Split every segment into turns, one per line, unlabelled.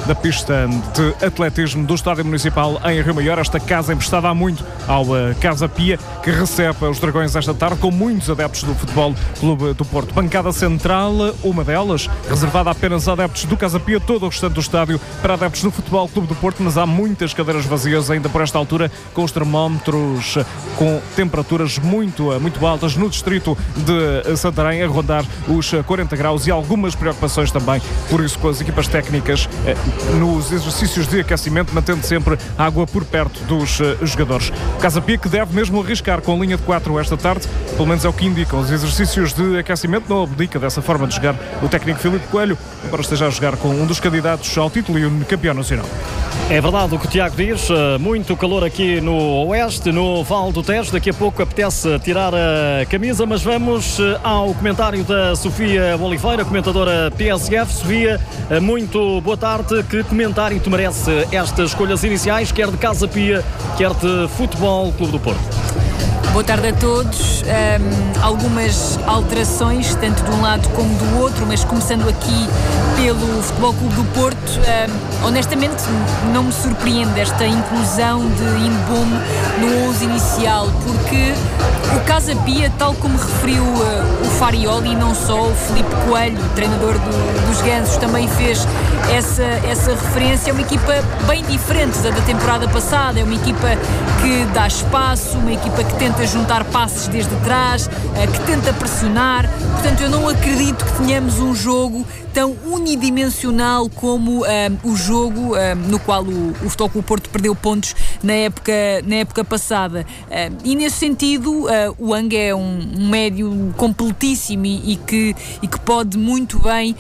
da pista de atletismo do Estádio Municipal em Rio Maior. Esta casa emprestada há muito ao Casa Pia, que recebe os Dragões esta tarde com muitos adeptos do Futebol Clube do Porto. Bancada central, uma delas, reservada apenas a adeptos do Casa Pia, todo o restante do estádio para adeptos do Futebol Clube do Porto, mas há muitas cadeiras vazias ainda por esta altura, com os termómetros com temperaturas muito altas no distrito de Santarém, a rondar os 40 graus e algumas preocupações também, por isso com as equipas técnicas nos exercícios de aquecimento, mantendo sempre água por perto dos jogadores. Casa Pia que deve mesmo arriscar com linha de 4 esta tarde, pelo menos é o que indicam os exercícios de aquecimento. Não abdica dessa forma de jogar o técnico Filipe Coelho, embora esteja a jogar com um dos candidatos ao título e um campeão nacional.
É verdade o que o Tiago diz, muito calor aqui no Oeste, no Val do Tejo. Daqui a pouco apetece tirar a camisa, mas vamos ao comentário da Sofia Oliveira, comentadora PSF. Sofia, muito boa tarde. Que comentário te merece estas escolhas iniciais, quer de Casa Pia, quer de Futebol Clube do Porto?
Boa tarde a todos. Algumas alterações, tanto de um lado como do outro, mas começando aqui pelo Futebol Clube do Porto. Honestamente, não me surpreende esta inclusão de Indbom no 11 inicial, porque o Casa Pia, tal como referiu o Farioli, e não só, o Filipe Coelho, treinador dos Gansos, também fez essa referência. É uma equipa bem diferente da temporada passada, é uma equipa que dá espaço, uma equipa que tenta juntar passes desde trás, que tenta pressionar. Portanto, eu não acredito que tenhamos um jogo tão unidimensional como o jogo no qual o Futebol Clube do Porto perdeu pontos na época passada. E nesse sentido, o Ang é um médio completíssimo e que pode muito bem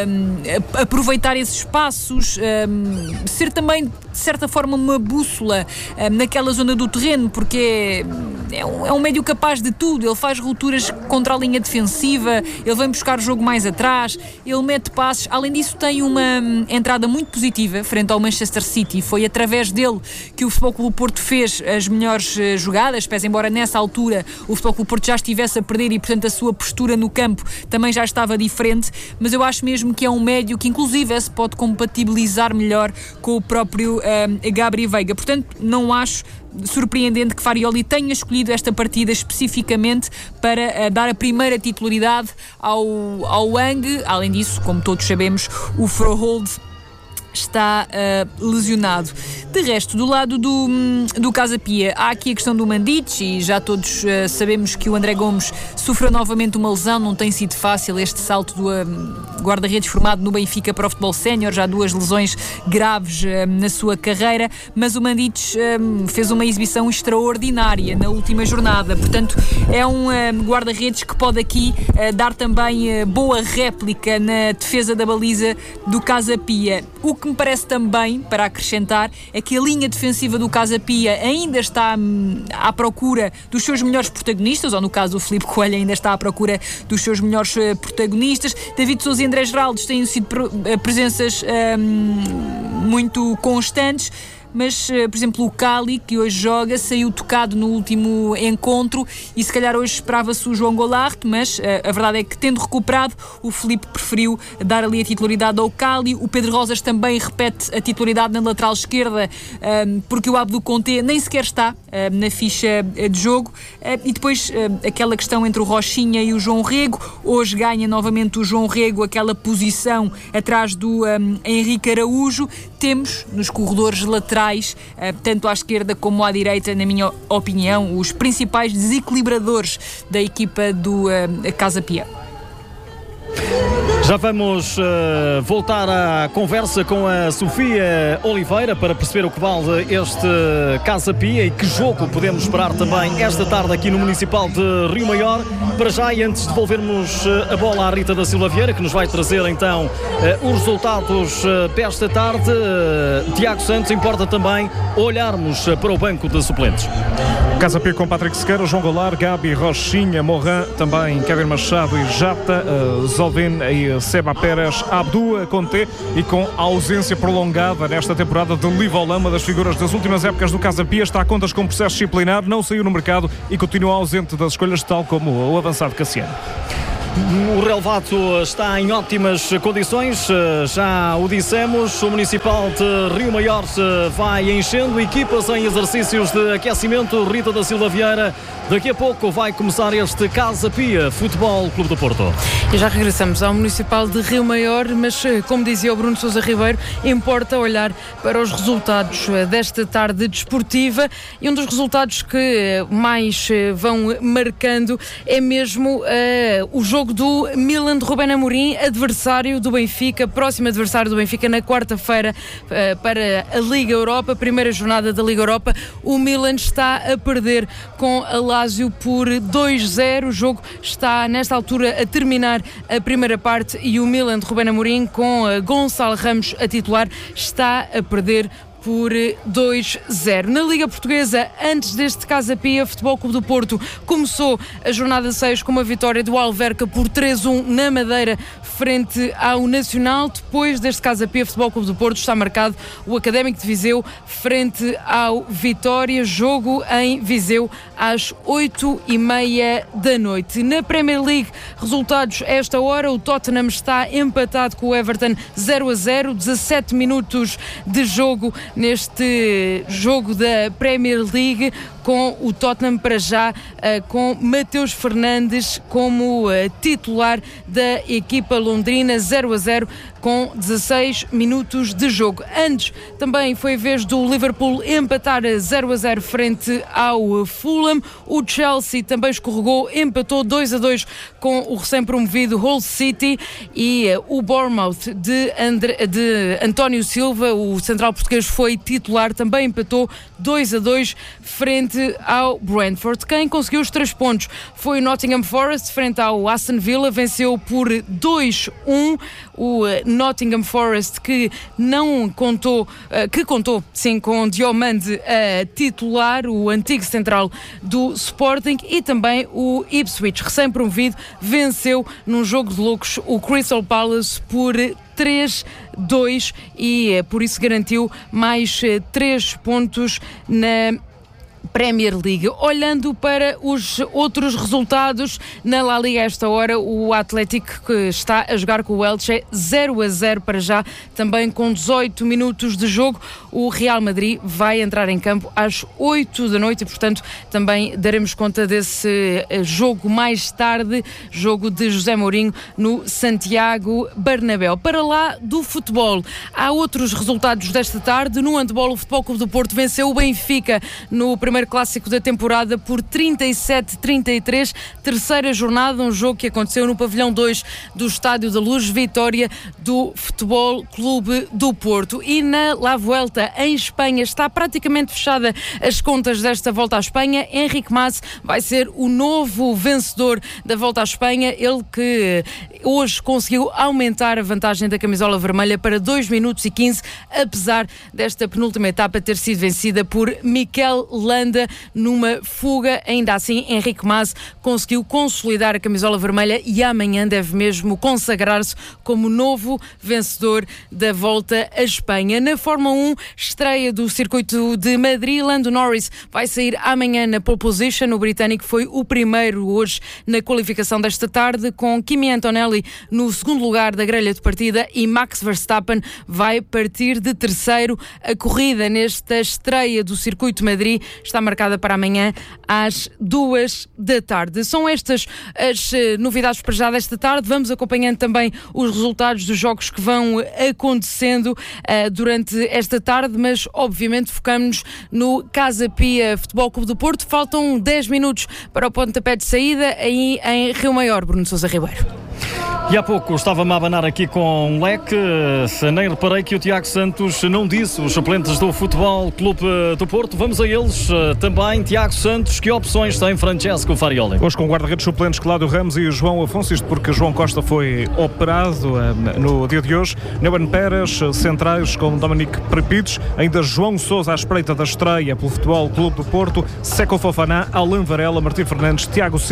aproveitar esses espaços, ser também de certa forma uma bússola naquela zona do terreno, porque é um médio capaz de tudo. Ele faz rupturas contra a linha defensiva, ele vem buscar o jogo mais atrás, ele mete passes. Além disso, tem uma entrada muito positiva frente ao Manchester City. Foi através dele que o Futebol Clube do Porto fez as melhores jogadas, pese embora nessa altura o Futebol Clube do Porto já estivesse a perder e, portanto, a sua postura no campo também já estava diferente. Mas eu acho mesmo que é um médio que inclusive se pode compatibilizar melhor com o próprio Gabri Veiga. Portanto, não acho surpreendente que Farioli tenha escolhido esta partida especificamente para dar a primeira titularidade ao Ang. Além disso, como todos sabemos, o Frohold está lesionado. De resto, do lado do Casa Pia, há aqui a questão do Mandic, e já todos sabemos que o André Gomes sofreu novamente uma lesão. Não tem sido fácil este salto do guarda-redes formado no Benfica para o futebol sénior, já 2 lesões graves na sua carreira, mas o Mandic fez uma exibição extraordinária na última jornada. Portanto, é um guarda-redes que pode aqui dar também boa réplica na defesa da baliza do Casa Pia. O que me parece também, para acrescentar, é que a linha defensiva do Casa Pia ainda está à procura dos seus melhores protagonistas, ou no caso do Filipe Coelho ainda está à procura dos seus melhores protagonistas. David Sousa e André Geraldes têm sido presenças muito constantes, mas, por exemplo, o Cali, que hoje joga, saiu tocado no último encontro e se calhar hoje esperava-se o João Goulart, mas a verdade é que, tendo recuperado, o Filipe preferiu dar ali a titularidade ao Cali. O Pedro Rosas também repete a titularidade na lateral esquerda, porque o Abdou Conté nem sequer está na ficha de jogo. E depois aquela questão entre o Rochinha e o João Rego. Hoje ganha novamente o João Rego aquela posição atrás do Henrique Araújo. Temos nos corredores laterais, tanto à esquerda como à direita, na minha opinião, os principais desequilibradores da equipa do Casa Pia.
Já vamos voltar à conversa com a Sofia Oliveira para perceber o que vale este Casa Pia e que jogo podemos esperar também esta tarde aqui no Municipal de Rio Maior. Para já, e antes de devolvermos a bola à Rita da Silva Vieira, que nos vai trazer então os resultados desta tarde, Tiago Santos, importa também olharmos para o banco de suplentes.
Casa Pia com Patrick Sequeira, João Goulart, Gabi, Rochinha, Morin, também Kevin Machado e Jata, Zolvin e Seba Pérez, Abdou Conté, e com a ausência prolongada nesta temporada de Livola, uma das figuras das últimas épocas do Casa Pia, está a contas com processo disciplinar, não saiu no mercado e continua ausente das escolhas, tal como o avançado Cassiano.
O relevado está em ótimas condições, já o dissemos. O Municipal de Rio Maior vai enchendo equipas em exercícios de aquecimento. Rita da Silva Vieira, daqui a pouco vai começar este Casa Pia Futebol Clube do Porto.
E já regressamos ao Municipal de Rio Maior, mas como dizia o Bruno Sousa Ribeiro, importa olhar para os resultados desta tarde desportiva, e um dos resultados que mais vão marcando é mesmo o jogo do Milan de Rubén Amorim, adversário do Benfica, próximo adversário do Benfica na quarta-feira para a Liga Europa, primeira jornada da Liga Europa. O Milan está a perder com a Lazio por 2-0. O jogo está nesta altura a terminar a primeira parte e o Milan de Rubén Amorim, com Gonçalo Ramos a titular, está a perder por 2-0. Na Liga Portuguesa, antes deste Casa Pia, Futebol Clube do Porto começou a jornada 6 com uma vitória do Alverca por 3-1 na Madeira, frente ao Nacional. Depois deste Casa Pia, Futebol Clube do Porto, está marcado o Académico de Viseu frente ao Vitória, jogo em Viseu às 8h30 da noite. Na Premier League, resultados a esta hora: o Tottenham está empatado com o Everton 0-0, 17 minutos de jogo neste jogo da Premier League, com o Tottenham para já com Mateus Fernandes como titular da equipa londrina. 0-0 com 16 minutos de jogo. Antes também foi a vez do Liverpool empatar 0-0 frente ao Fulham. O Chelsea também escorregou, empatou 2-2 com o recém-promovido Hull City, e o Bournemouth de António Silva, o central português, foi titular, também empatou 2-2 frente ao Brentford. Quem conseguiu os 3 pontos foi o Nottingham Forest frente ao Aston Villa, venceu por 2-1. O Nottingham Forest que contou com Diomande a titular, o antigo central do Sporting, e também o Ipswich, recém-promovido, venceu num jogo de loucos o Crystal Palace por 3-2 e por isso garantiu mais 3 pontos na Premier League. Olhando para os outros resultados na La Liga a esta hora, o Atlético, que está a jogar com o Elche, 0-0 para já, também com 18 minutos de jogo. O Real Madrid vai entrar em campo às 8 da noite e, portanto, também daremos conta desse jogo mais tarde, jogo de José Mourinho no Santiago Bernabéu. Para lá do futebol, há outros resultados desta tarde. No handball, o Futebol Clube do Porto venceu o Benfica no primeiro clássico da temporada por 37-33, terceira jornada, um jogo que aconteceu no pavilhão 2 do Estádio da Luz, vitória do Futebol Clube do Porto. E na La Vuelta, em Espanha, está praticamente fechada as contas desta Volta à Espanha. Henrique Mas vai ser o novo vencedor da Volta à Espanha, ele que hoje conseguiu aumentar a vantagem da camisola vermelha para 2 minutos e 15, apesar desta penúltima etapa ter sido vencida por Mikel Landa numa fuga. Ainda assim, Henrique Mas conseguiu consolidar a camisola vermelha e amanhã deve mesmo consagrar-se como novo vencedor da Volta à Espanha. Na Fórmula 1, estreia do circuito de Madrid. Lando Norris vai sair amanhã na pole position. O britânico foi o primeiro hoje na qualificação desta tarde, com Kimi Antonelli no segundo lugar da grelha de partida, e Max Verstappen vai partir de terceiro. A corrida nesta estreia do circuito de Madrid está marcada para amanhã às 2 da tarde. São estas as novidades para já desta tarde. Vamos acompanhando também os resultados dos jogos que vão acontecendo durante esta tarde, mas obviamente focamos-nos no Casa Pia Futebol Clube do Porto. Faltam 10 minutos para o pontapé de saída aí em Rio Maior. Bruno Sousa Ribeiro.
E há pouco estava-me a abanar aqui com um leque, nem reparei que o Tiago Santos não disse os suplentes do Futebol Clube do Porto. Vamos a eles também. Tiago Santos, que opções tem Francesco Farioli?
Hoje com guarda-redes suplentes Cláudio Ramos e João Afonso, isto porque João Costa foi operado no dia de hoje. Neumann Pérez, centrais com Dominique Prepides, ainda João Sousa à espreita da estreia pelo Futebol Clube do Porto, Seco Fofaná, Alain Varela, Martim Fernandes, Tiago Silva,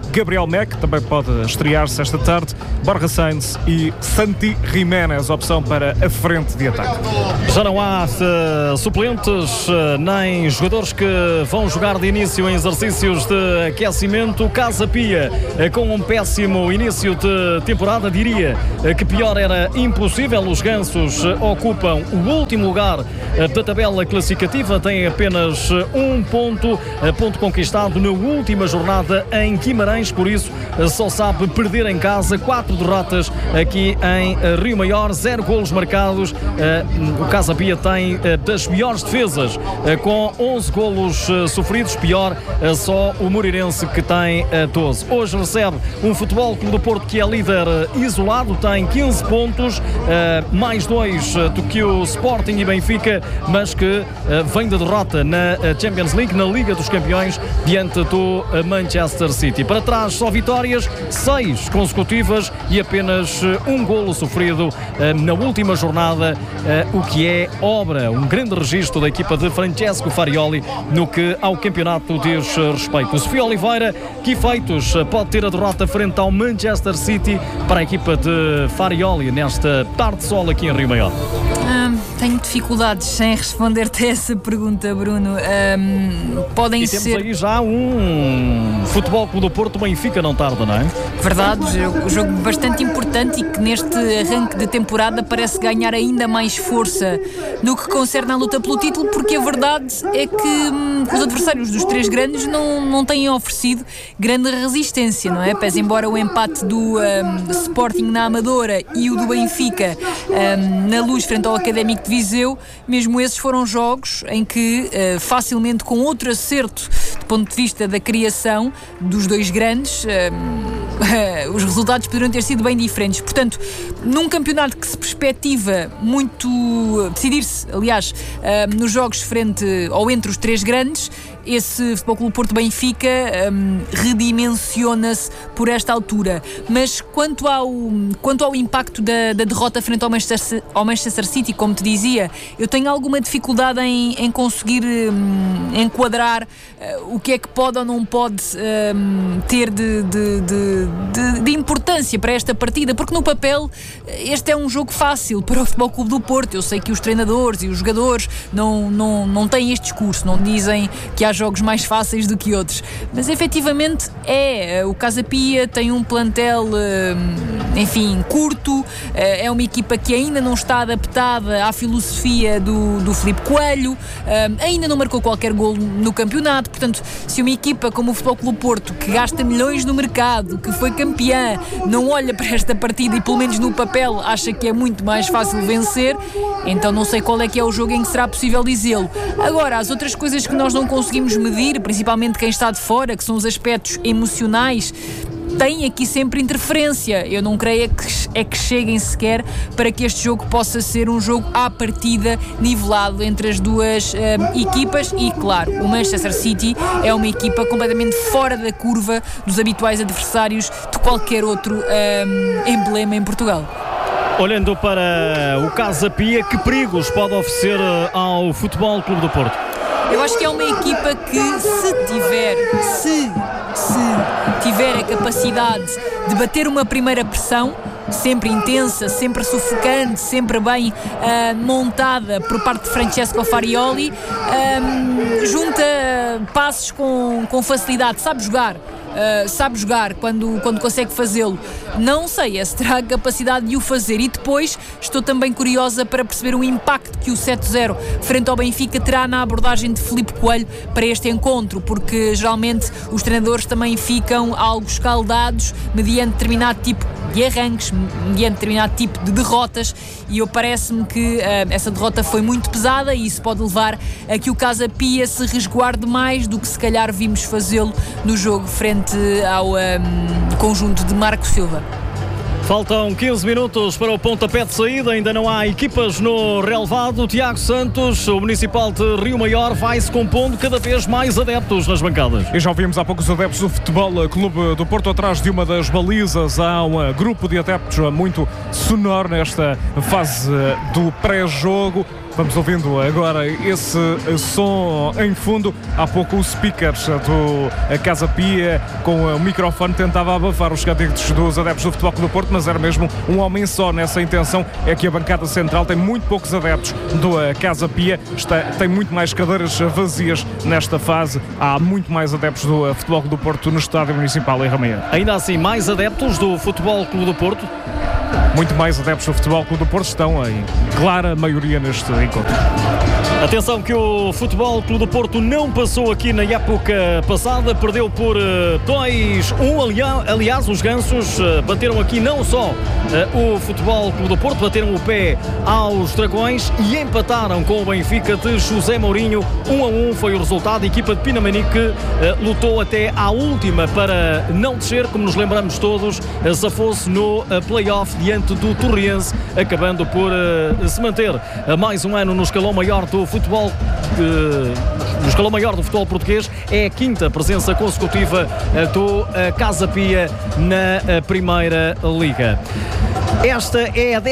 Gabriel Meck, também pode estrear-se esta tarde, Borja Sainz e Santi Jiménez, opção para a frente de ataque.
Já não há suplentes, nem jogadores que vão jogar de início em exercícios de aquecimento. Casa Pia, com um péssimo início de temporada, diria que pior era impossível. Os gansos ocupam o último lugar da tabela classificativa, têm apenas um ponto conquistado na última jornada em Guimarães, por isso só sabe perder em casa. 4 derrotas aqui em Rio Maior, 0 golos marcados. O Casa Pia tem das piores defesas, com 11 golos sofridos, pior só o Moreirense, que tem 12. Hoje recebe um Futebol Clube do Porto que é líder isolado, tem 15 pontos, mais 2 do que o Sporting e Benfica, mas que vem da derrota na Champions League, na Liga dos Campeões, diante do Manchester City. Para trás só vitórias, 6 consecutivas e apenas um golo sofrido na última jornada, o que é obra, um grande registro da equipa de Francesco Farioli no que ao campeonato diz respeito. O Sofia Oliveira, que efeitos pode ter a derrota frente ao Manchester City para a equipa de Farioli nesta tarde de sol aqui em Rio Maior?
Tenho dificuldades em responder-te a essa pergunta, Bruno. Podem
e
ser...
temos aí já um Futebol Clube do Porto Benfica não tarda, não é?
Verdade, um jogo bastante importante e que neste arranque de temporada parece ganhar ainda mais força no que concerne à luta pelo título, porque a verdade é que os adversários dos 3 grandes não têm oferecido grande resistência, não é? Pese embora o empate do Sporting na Amadora e o do Benfica na Luz frente ao Académico de Viseu, mesmo esses foram jogos em que facilmente, com outro acerto do ponto de vista da criação dos 2 grandes, os resultados poderiam ter sido bem diferentes. Portanto, num campeonato que se perspectiva muito decidir-se, aliás, nos jogos frente ou entre os 3 grandes, esse Futebol Clube Porto Benfica redimensiona-se por esta altura. Mas quanto ao impacto da derrota frente ao Manchester City, como te dizia, eu tenho alguma dificuldade em conseguir enquadrar o que é que pode ou não pode ter de importância para esta partida, porque no papel este é um jogo fácil para o Futebol Clube do Porto. Eu sei que os treinadores e os jogadores não têm este discurso, não dizem que há jogos mais fáceis do que outros, mas efetivamente o Casa Pia tem um plantel curto, é uma equipa que ainda não está adaptada à filosofia do Filipe Coelho, ainda não marcou qualquer golo no campeonato. Portanto, se uma equipa como o Futebol Clube Porto, que gasta milhões no mercado, que foi campeã, não olha para esta partida e pelo menos no papel acha que é muito mais fácil vencer, então não sei qual é que é o jogo em que será possível dizê-lo. Agora, as outras coisas que nós não conseguimos medir, principalmente quem está de fora, que são os aspectos emocionais, tem aqui sempre interferência. Eu não creio que cheguem sequer para que este jogo possa ser um jogo à partida nivelado entre as duas equipas. E claro, o Manchester City é uma equipa completamente fora da curva dos habituais adversários de qualquer outro emblema em Portugal.
Olhando para o Casa Pia, que perigos pode oferecer ao Futebol Clube do Porto?
Eu acho que é uma equipa que, se tiver a capacidade de bater uma primeira pressão, sempre intensa, sempre sufocante, sempre bem montada por parte de Francesco Farioli, junta passes com facilidade, sabe jogar quando consegue fazê-lo. Não sei se terá a capacidade de o fazer, e depois estou também curiosa para perceber o impacto que o 7-0 frente ao Benfica terá na abordagem de Filipe Coelho para este encontro, porque geralmente os treinadores também ficam algo escaldados mediante determinado tipo de arranques, mediante determinado tipo de derrotas, e parece-me que essa derrota foi muito pesada e isso pode levar a que o Casa Pia se resguarde mais do que se calhar vimos fazê-lo no jogo frente ao conjunto de Marco Silva.
Faltam 15 minutos para o pontapé de saída, ainda não há equipas no relevado. Tiago Santos, o Municipal de Rio Maior, vai-se compondo cada vez mais adeptos nas bancadas.
E já ouvimos há pouco os adeptos do Futebol Clube do Porto atrás de uma das balizas. Há um grupo de adeptos muito sonoro nesta fase do pré-jogo. Vamos ouvindo agora esse som em fundo. Há pouco o speaker do Casa Pia com o microfone tentava abafar os cânticos dos adeptos do Futebol Clube do Porto, mas era mesmo um homem só nessa intenção. É que a bancada central tem muito poucos adeptos do Casa Pia, tem muito mais cadeiras vazias nesta fase. Há muito mais adeptos do Futebol Clube do Porto no Estádio Municipal em Rameia.
Ainda assim, mais adeptos do Futebol Clube do Porto?
Muito mais adeptos do Futebol Clube do Porto, estão em clara maioria neste encontro.
Atenção que o Futebol Clube do Porto não passou aqui na época passada, perdeu por 2-1. Aliás, os gansos bateram aqui não só o Futebol Clube do Porto, bateram o pé aos Dragões e empataram com o Benfica de José Mourinho. 1-1 foi o resultado. A equipa de Pinamanique lutou até à última para não descer, como nos lembramos todos, safou-se no play-off diante do Torriense, acabando por se manter mais um ano no escalão maior do futebol, no escalão maior do futebol português. É a quinta presença consecutiva do Casa Pia na Primeira Liga. Esta é a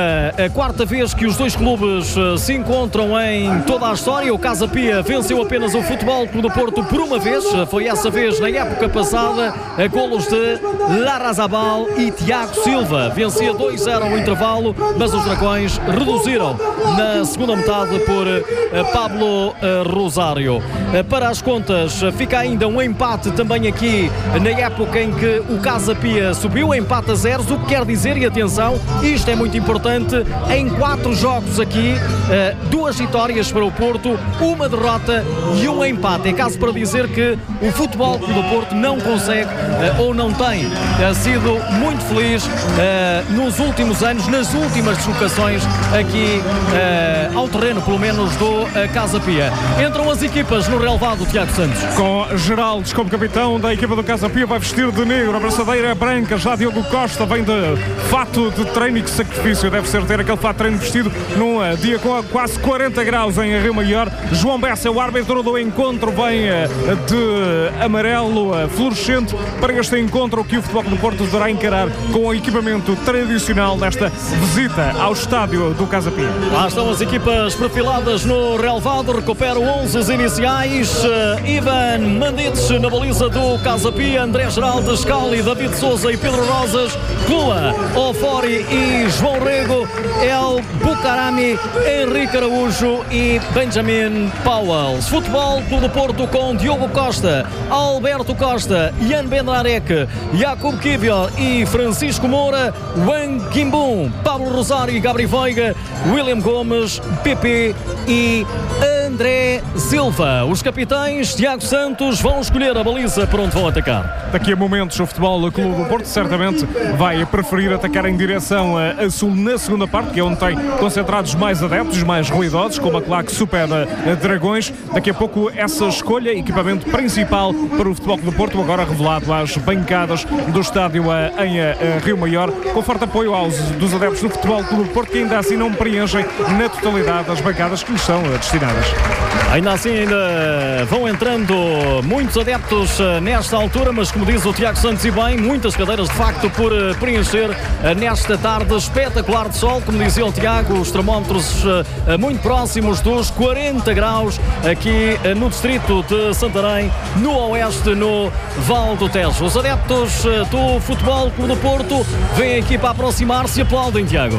14ª vez que os dois clubes se encontram em toda a história. O Casa Pia venceu apenas o Futebol Clube do Porto por uma vez. Foi essa vez na época passada, a golos de Larrazabal e Tiago Silva. Vencia 2-0 ao intervalo, mas os Dragões reduziram na segunda metade por Pablo Rosário. Para as contas, fica ainda um empate também aqui na época em que o Casa Pia subiu, empate a 0, o que quer dizer, e atenção, isto é muito importante, em 4 jogos aqui, 2 vitórias para o Porto, uma derrota e um empate. É caso para dizer que o Futebol Clube do Porto não consegue ou não tem sido muito feliz nos últimos anos, nas últimas deslocações aqui ao terreno, pelo menos do Casa Pia. Entram as equipas no relevado, Tiago Santos.
Com Geraldes como capitão da equipa do Casa Pia, vai vestir de negro, a braçadeira é branca. Já Diogo Costa vem de fato de treino, e que sacrifício deve ser ter aquele fato de treino vestido num dia com quase 40 graus em Rio Maior. João Bessa, o árbitro do encontro, vem de amarelo fluorescente para este encontro que o Futebol do Porto deverá encarar com o equipamento tradicional desta visita ao estádio do Casa Pia.
Lá estão as equipas perfiladas no relevado, recupera 11 iniciais. Ivan Mandites na baliza do Casa Pia, André Geraldo, Scali, David Souza e Pedro Rosas, Clua, Ofori e João Rego, El Bucarami, Henrique Araújo e Benjamin Powell. Futebol Clube do Porto com Diogo Costa, Alberto Costa, Ian Bendarek, Jacob Kivior e Francisco Moura, Wang Kimbum, Pablo Rosário e Gabri Veiga, William Gomes, Pepe e André Silva. Os capitães, Tiago Santos, vão escolher a baliza por onde vão atacar.
Daqui a momentos o Futebol Clube do Porto certamente vai preferir atacar em direção a sul na segunda parte, que é onde tem concentrados mais adeptos, mais ruidosos, como a claque Super Dragões. Daqui a pouco essa escolha, equipamento principal para o Futebol Clube do Porto, agora revelado às bancadas do estádio em Rio Maior, com forte apoio dos adeptos do Futebol Clube do Porto, que ainda assim não preenchem na totalidade as bancadas que lhes são destinadas.
Ainda assim ainda vão entrando muitos adeptos nesta altura, mas como diz o Tiago Santos e bem, muitas cadeiras de facto por preencher nesta tarde espetacular de sol. Como dizia o Tiago, os termómetros muito próximos dos 40 graus aqui no distrito de Santarém, no oeste, no Val do Tejo. Os adeptos do Futebol Clube do Porto veem a equipa aproximar-se e aplaudem, Tiago.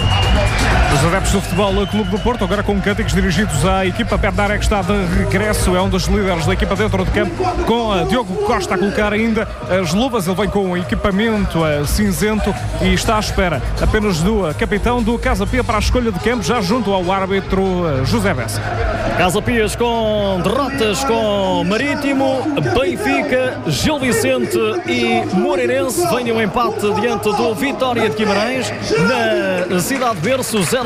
Os adeptos do Futebol Clube do Porto, agora com cânticos dirigidos à equipa. Bendarek está de regresso, é um dos líderes da equipa dentro de campo, com Diogo Costa a colocar ainda as luvas. Ele vem com um equipamento cinzento e está à espera apenas do capitão do Casa Pia para a escolha de campo, já junto ao árbitro José Bessa.
Casa Pias com derrotas com Marítimo, Benfica, Gil Vicente e Moreirense. Vem um empate diante do Vitória de Guimarães na cidade de berço, 0-0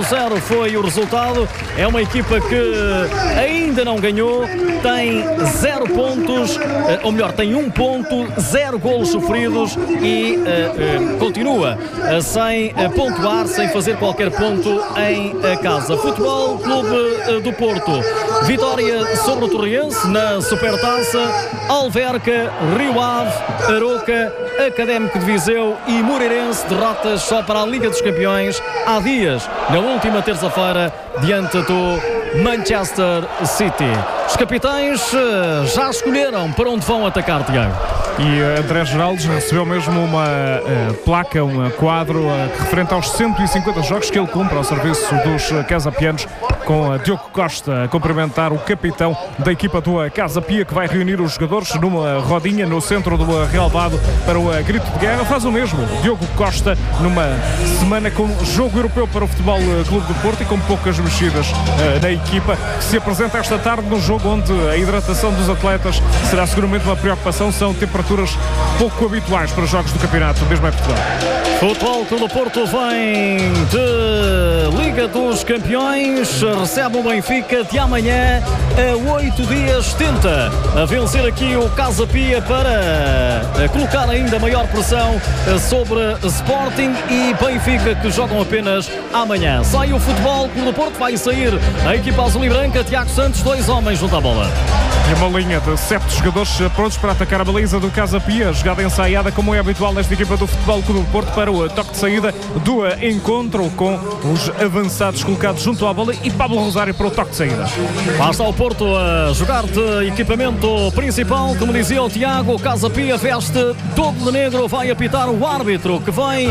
0 foi o resultado. É uma equipa que ainda não ganhou, tem 0 pontos, ou melhor, tem 1 ponto, 0 golos sofridos e continua sem pontuar, sem fazer qualquer ponto em casa. Futebol Clube do Porto, vitória sobre o Torriense na Supertaça. Alverca, Rio Ave, Aroca, Académico de Viseu e Moreirense, derrotas só para a Liga dos Campeões há dias, na última terça-feira, diante do Manchester City. Os capitães já escolheram para onde vão atacar, Tiago.
E André Geraldes recebeu mesmo uma placa, um quadro referente aos 150 jogos que ele cumpre ao serviço dos Casapianos, com Diogo Costa a cumprimentar o capitão da equipa do Casa Pia, que vai reunir os jogadores numa rodinha no centro do relvado para o grito de guerra. Faz o mesmo Diogo Costa numa semana com jogo europeu para o Futebol Clube do Porto e com poucas mexidas na equipa, que se apresenta esta tarde num jogo onde a hidratação dos atletas será seguramente uma preocupação. São temperaturas pouco habituais para jogos do campeonato, mesmo em Portugal.
Futebol Clube do Porto vem de Liga dos Campeões, recebe o Benfica de amanhã a 8 dias, tenta vencer aqui o Casa Pia para colocar ainda maior pressão sobre Sporting e Benfica, que jogam apenas amanhã. Sai o Futebol Clube do Porto, vai sair a equipa azul e branca. Tiago Santos, 2 homens junto à bola.
E uma linha de 7 jogadores prontos para atacar a baliza do Casa Pia, jogada ensaiada como é habitual nesta equipa do Futebol Clube do Porto, para o toque de saída do encontro, com os avançados colocados junto à bola e Pablo Rosário para o toque de saída.
Lá está o Porto a jogar de equipamento principal, como dizia o Tiago. Casa Pia veste todo de negro, vai apitar o árbitro que vem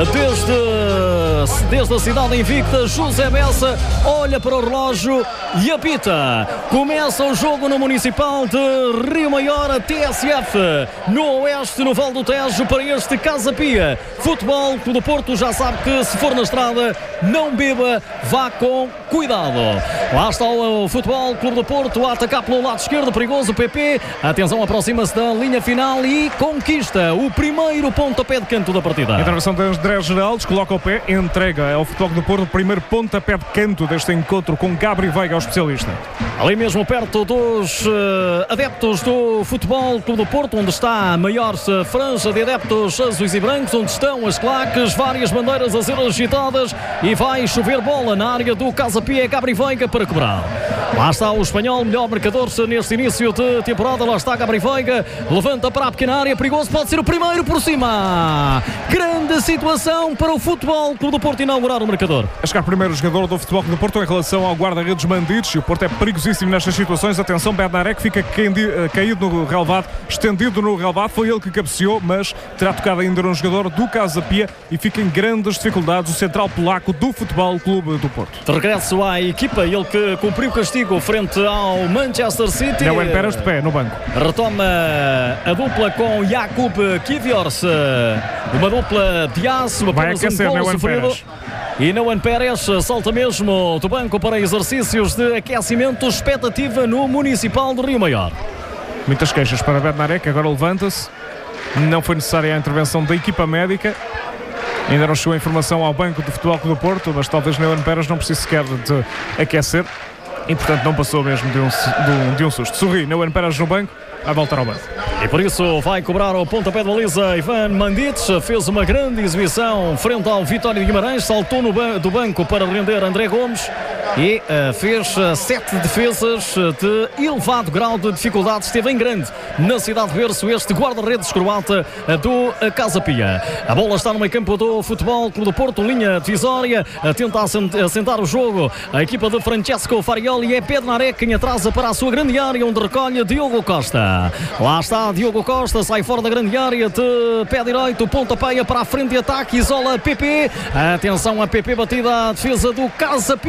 desde a cidade invicta, José Bessa, olha para o relógio e apita. Começa o jogo no Municipal de Rio Maior, a TSF, no Oeste, no Val do Tejo, para este Casa Pia. Futebol Clube do Porto já sabe que se for na estrada, não beba, vá com cuidado. Lá está o Futebol Clube do Porto a atacar pelo lado esquerdo, perigoso o PP. Atenção, aproxima-se da linha final e conquista o primeiro pontapé de canto da partida.
A intervenção de André Geraldes, coloca o pé, entrega ao Futebol Clube do Porto o primeiro pontapé de canto deste encontro com Gabriel Veiga, o especialista.
Ali mesmo perto dos adeptos do Futebol Clube do Porto, onde está a maior franja de adeptos azuis e brancos, onde estão as claques, várias bandeiras a ser agitadas, e vai chover bola na área do Casa Pia. Gabriel Veiga para cobrar. Lá está o espanhol, melhor marcador neste início de temporada. Lá está Gabriel Veiga, levanta para a pequena área, perigoso, pode ser o primeiro por cima. Grande situação para o Futebol Clube do Porto inaugurar o marcador.
A chegar primeiro o jogador do Futebol Clube do Porto em relação ao guarda-redes Mandites, e o Porto é perigosíssimo nestas situações. Atenção, Bednaré, que fica caído no relvado, estendido no relvado, foi ele que cabeceou, mas terá tocado ainda um jogador do Casa Pia e fica em grandes dificuldades o central polaco do Futebol Clube do Porto.
De regresso à equipa, ele que cumpriu o castigo frente ao Manchester City.
Neuen Pérez de pé no banco.
Retoma a dupla com Jakub Kiviors, uma dupla de aço, apenas um gol sofrido. E Neuen Pérez salta mesmo do banco para exercícios de aquecimento. Expectativa no Municipal de Rio Maior.
Muitas queixas para Bednaré, que agora levanta-se. Não foi necessária a intervenção da equipa médica. Ainda não chegou a informação ao banco do Futebol Clube do Porto, mas talvez Neuen Pérez não precise sequer de aquecer. E portanto não passou mesmo de um susto. Sorri, Neuen Pérez no banco, vai voltar ao banco.
E por isso vai cobrar o pontapé de baliza Ivan Mandites. Fez uma grande exibição frente ao Vitória de Guimarães. Saltou do banco para render André Gomes e fez 7 defesas de elevado grau de dificuldade. Esteve em grande na cidade de berço este guarda-redes croata do Casa Pia. A bola está no meio campo do Futebol Clube do Porto, linha divisória, tenta assentar o jogo a equipa de Francesco Farioli. É Bednaré quem atrasa para a sua grande área, onde recolhe Diogo Costa. Lá está Diogo Costa, sai fora da grande área de pé direito, pontapeia para a frente de ataque, isola PP. Atenção, a PP batida à defesa do Casa Pia, mas a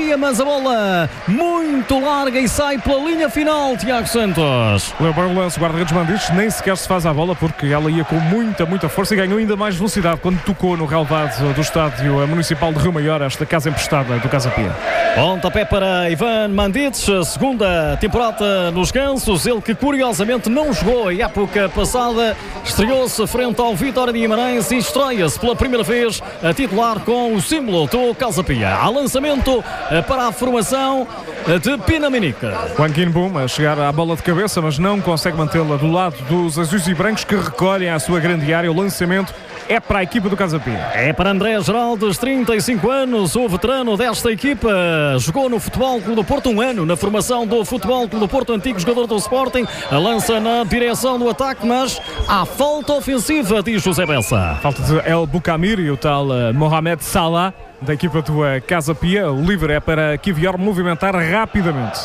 bola muito larga e sai pela linha final, Tiago Santos.
Lembra o lance, o guarda-redes Mandites nem sequer se faz à bola porque ela ia com muita força e ganhou ainda mais velocidade quando tocou no relvado do estádio municipal de Rio Maior, esta casa emprestada do Casa Pia.
Pontapé para Ivan Mandites, segunda temporada nos Gansos, ele que curiosamente não jogou a época passada, estreou-se frente ao Vitória de Guimarães e estreia-se pela primeira vez a titular com o símbolo do Casa Pia. Há lançamento para a formação de Pinaminica.
Juan Quinbum a chegar à bola de cabeça, mas não consegue mantê-la do lado dos azuis e brancos que recolhem à sua grande área. O lançamento é para a equipa do Casa Pia.
É para André Geraldes, 35 anos, o veterano desta equipa. Jogou no Futebol Clube do Porto 1 ano, na formação do Futebol Clube do Porto, antigo jogador do Sporting. Lança na direção do ataque, mas há falta ofensiva, diz José Bessa.
Falta de El Boukamir e o tal Mohamed Salah da equipa do Casa Pia. O livre é para Kivior movimentar rapidamente.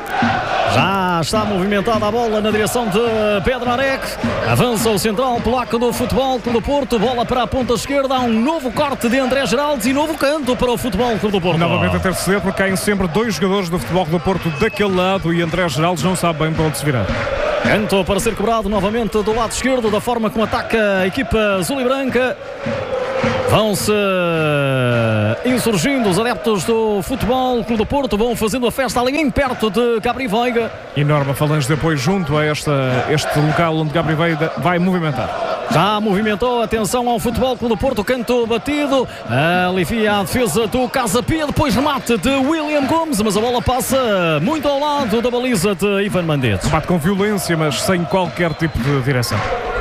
Já está movimentada a bola na direção de Bednarek. Avança o central polaco do Futebol Clube do Porto. Bola para a ponta esquerda. Há um novo corte de André Geraldes e novo canto para o Futebol Clube do Porto.
Novamente a terceira, porque caem sempre dois jogadores do Futebol Clube do Porto daquele lado e André Geraldes não sabe bem para onde se virar.
Canto para ser cobrado novamente do lado esquerdo, da forma como ataca a equipa azul e branca. Vão-se insurgindo os adeptos do Futebol Clube do Porto, vão fazendo a festa ali em perto de Gabri Veiga.
Enorme falange de apoio junto a este local onde Gabri Veiga vai movimentar.
Já movimentou, atenção ao Futebol Clube do Porto, canto batido, alivia a defesa do Casa Pia, depois remate de William Gomes, mas a bola passa muito ao lado da baliza de Ivan Mandites.
Bate com violência, mas sem qualquer tipo de direção.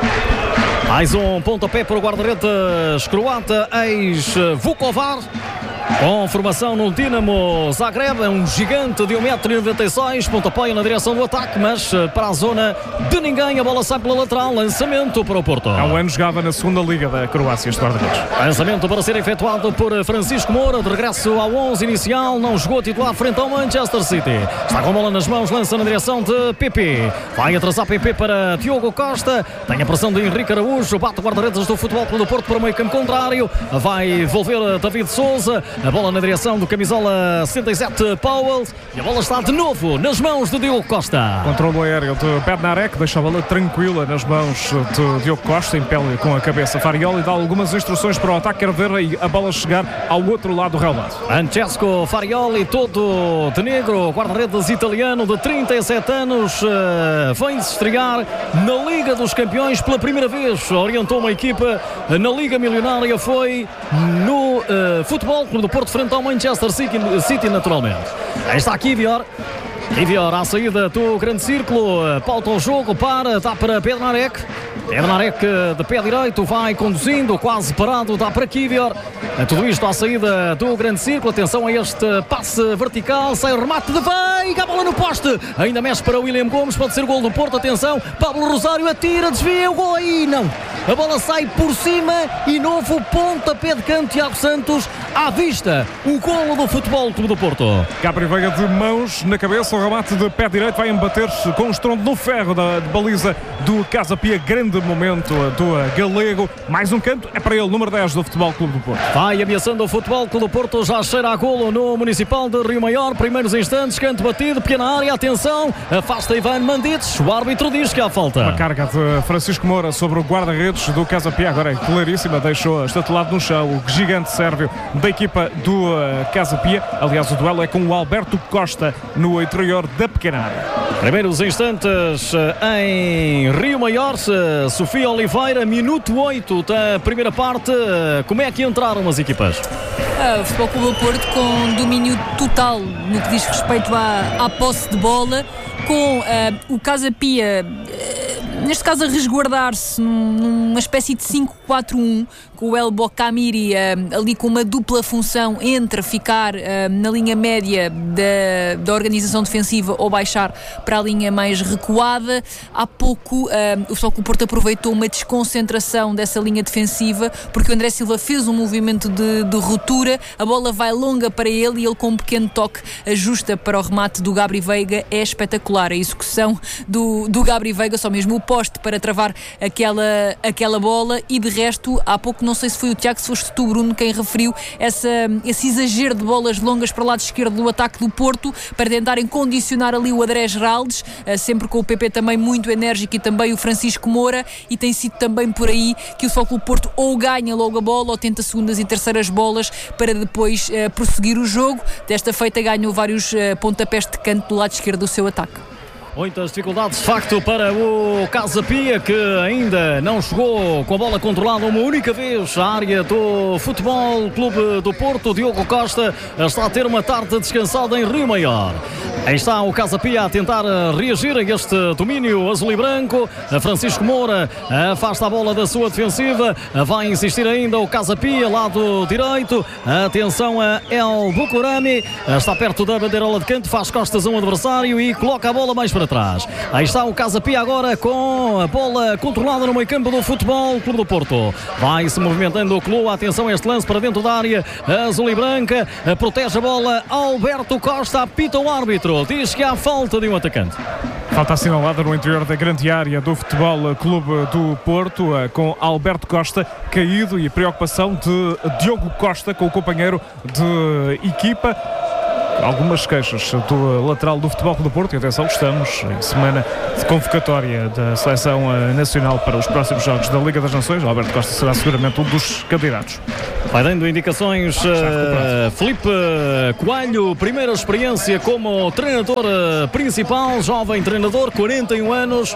Mais um pontapé para o guarda-redes croata, ex-Vukovar. Com formação no Dinamo Zagreb, é um gigante de 1,96 m, pontapé na direção do ataque, mas para a zona de ninguém, a bola sai pela lateral, lançamento para o Porto.
Há um ano jogava na segunda liga da Croácia este guarda-redes.
Lançamento para ser efetuado por Francisco Moura, de regresso ao 11 inicial, não jogou a titular frente ao Manchester City. Está com a bola nas mãos, lança na direção de PP. Vai atrasar PP para Diogo Costa, tem a pressão de Henrique Araújo, bate o guarda-redes do Futebol Clube do Porto para o meio campo contrário, vai devolver David Souza. A bola na direção do camisola 77 Powell e a bola está de novo nas mãos de Diogo Costa.
Controlo aéreo de Bednarek, deixa a bola tranquila nas mãos de Diogo Costa, impele com a cabeça Farioli e dá algumas instruções para o ataque, quer ver a bola chegar ao outro lado do relvado.
Francesco Farioli, todo de negro, guarda-redes italiano de 37 anos, vem-se estrear na Liga dos Campeões pela primeira vez, orientou uma equipa na Liga Milionária, foi no Futebol Clube do Porto frente ao Manchester City naturalmente. Aí está Kivior à saída do grande círculo, pauta o jogo, dá para Bednarek. Bednarek de pé direito vai conduzindo, quase parado, dá para Kivior. Tudo isto à saída do grande círculo. Atenção a este passe vertical, sai o remate de Veiga, a bola no poste, ainda mexe para William Gomes, pode ser gol do Porto. Atenção, Pablo Rosário atira, desvia o gol aí, não, a bola sai por cima e novo pontapé de canto. Tiago Santos, à vista o golo do Futebol Clube do Porto.
Gabri Veiga de mãos na cabeça, o remate de pé direito vai embater-se com o estrondo no ferro da baliza do Casa Pia. Grande momento do galego. Mais um canto, é para ele, número 10 do Futebol Clube do Porto.
Vai ameaçando o Futebol Clube do Porto, já cheira a golo no Municipal de Rio Maior. Primeiros instantes, canto batido, pequena área, atenção, afasta Ivan Mandites, o árbitro diz que há falta.
Uma carga de Francisco Moura sobre o guarda-redes do Casa Pia, agora é claríssima, deixou estatelado no chão o gigante sérvio da equipa do Casa Pia. Aliás, o duelo é com o Alberto Costa no interior da pequena área.
Primeiros instantes em Rio Maior, Sofia Oliveira, minuto 8 da primeira parte. Como é que entraram as equipas?
O Futebol Clube do Porto com domínio total no que diz respeito à posse de bola, com o Casa Pia, neste caso a resguardar-se numa espécie de 5-4-1, com o El Boukamiri ali com uma dupla função entre ficar na linha média da organização defensiva ou baixar para a linha mais recuada. Há pouco o Futebol Clube do Porto aproveitou uma desconcentração dessa linha defensiva, porque o André Silva fez um movimento de ruptura, a bola vai longa para ele e ele com um pequeno toque ajusta para o remate do Gabri Veiga. É espetacular a execução do Gabri Veiga, só mesmo o poste para travar aquela bola, e de resto, há pouco, não sei se foi o Tiago, se foste tu, Bruno, quem referiu esse exagero de bolas longas para o lado esquerdo do ataque do Porto, para tentarem condicionar ali o André Geraldes, sempre com o PP também muito enérgico e também o Francisco Moura, e tem sido também por aí que o Futebol Clube Porto ou ganha logo a bola ou tenta segundas e terceiras bolas para depois prosseguir o jogo. Desta feita ganhou vários pontapés de canto do lado esquerdo do seu ataque.
Muitas dificuldades, de facto, para o Casa Pia, que ainda não chegou com a bola controlada uma única vez à área do Futebol Clube do Porto. Diogo Costa está a ter uma tarde descansada em Rio Maior. Aí está o Casa Pia a tentar reagir a este domínio azul e branco. Francisco Moura afasta a bola da sua defensiva. Vai insistir ainda o Casa Pia, lado direito. Atenção a El Bucurami. Está perto da bandeirola de canto, faz costas a um adversário e coloca a bola mais para trás. Aí está o Casa Pia agora com a bola controlada no meio campo do Futebol Clube do Porto. Vai-se movimentando o clube. Atenção a este lance para dentro da área azul e branca. Protege a bola Alberto Costa. Apita o árbitro. Diz que há falta de um atacante.
Falta assinalada no interior da grande área do Futebol Clube do Porto, com Alberto Costa caído, e a preocupação de Diogo Costa com o companheiro de equipa. Algumas queixas do lateral do Futebol Clube do Porto, e atenção, estamos em semana de convocatória da Seleção Nacional para os próximos jogos da Liga das Nações. Alberto Costa será seguramente um dos candidatos.
Vai dando indicações Filipe Coelho, primeira experiência como treinador principal, jovem treinador, 41 anos,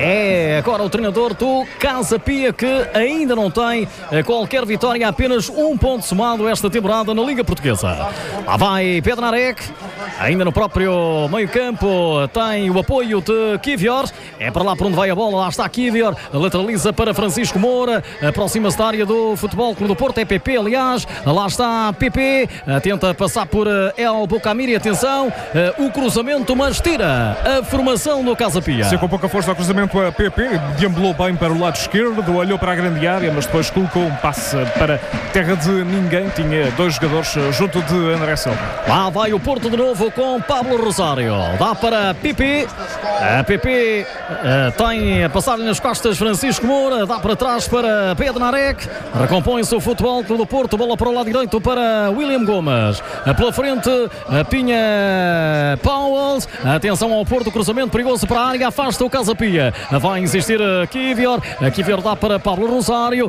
é agora o treinador do Casa Pia, que ainda não tem qualquer vitória, apenas um ponto somado esta temporada na Liga Portuguesa. Lá vai Bednarek, ainda no próprio meio campo, tem o apoio de Kivior, é para lá por onde vai a bola, lá está Kivior, lateraliza para Francisco Moura, aproxima-se da área do Futebol Clube do Porto, é PP, aliás, lá está PP, tenta passar por El Bocamiri, atenção, o cruzamento, mas tira a formação do Casa Pia.
Sim, com pouca força ao cruzamento a PP, deambulou bem para o lado esquerdo, olhou para a grande área, mas depois colocou um passe para terra de ninguém, tinha dois jogadores junto de André Silva.
Lá vai o Porto de novo com Pablo Rosário, dá para PP, a PP tem a passagem nas costas Francisco Moura, dá para trás para Bednarek, recompõe-se o Futebol Clube do Porto, bola para o lado direito para William Gomes, pela frente Pinha Powell, atenção ao Porto, cruzamento perigoso para a área, afasta o Casa Pia, vai insistir Kivior, Kivior dá para Pablo Rosário,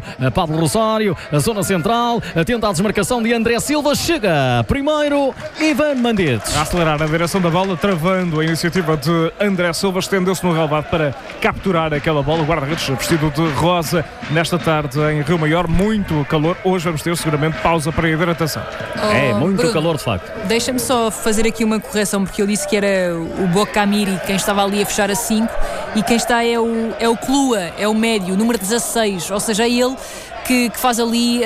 a zona central, tenta a desmarcação de André Silva, chega primeiro Ivan Mandetes.
A acelerar a direção da bola, travando a iniciativa de André Silva, estendeu-se no relvado para capturar aquela bola, o guarda-redes vestido de rosa nesta tarde em Rio Maior, muito calor, hoje vamos ter seguramente pausa para a hidratação.
Muito
Bruno,
calor de facto.
Deixa-me só fazer aqui uma correção, porque eu disse que era o Bocamiri quem estava ali a fechar a 5, e quem está é o Clua, é o médio, número 16, ou seja, é ele que faz ali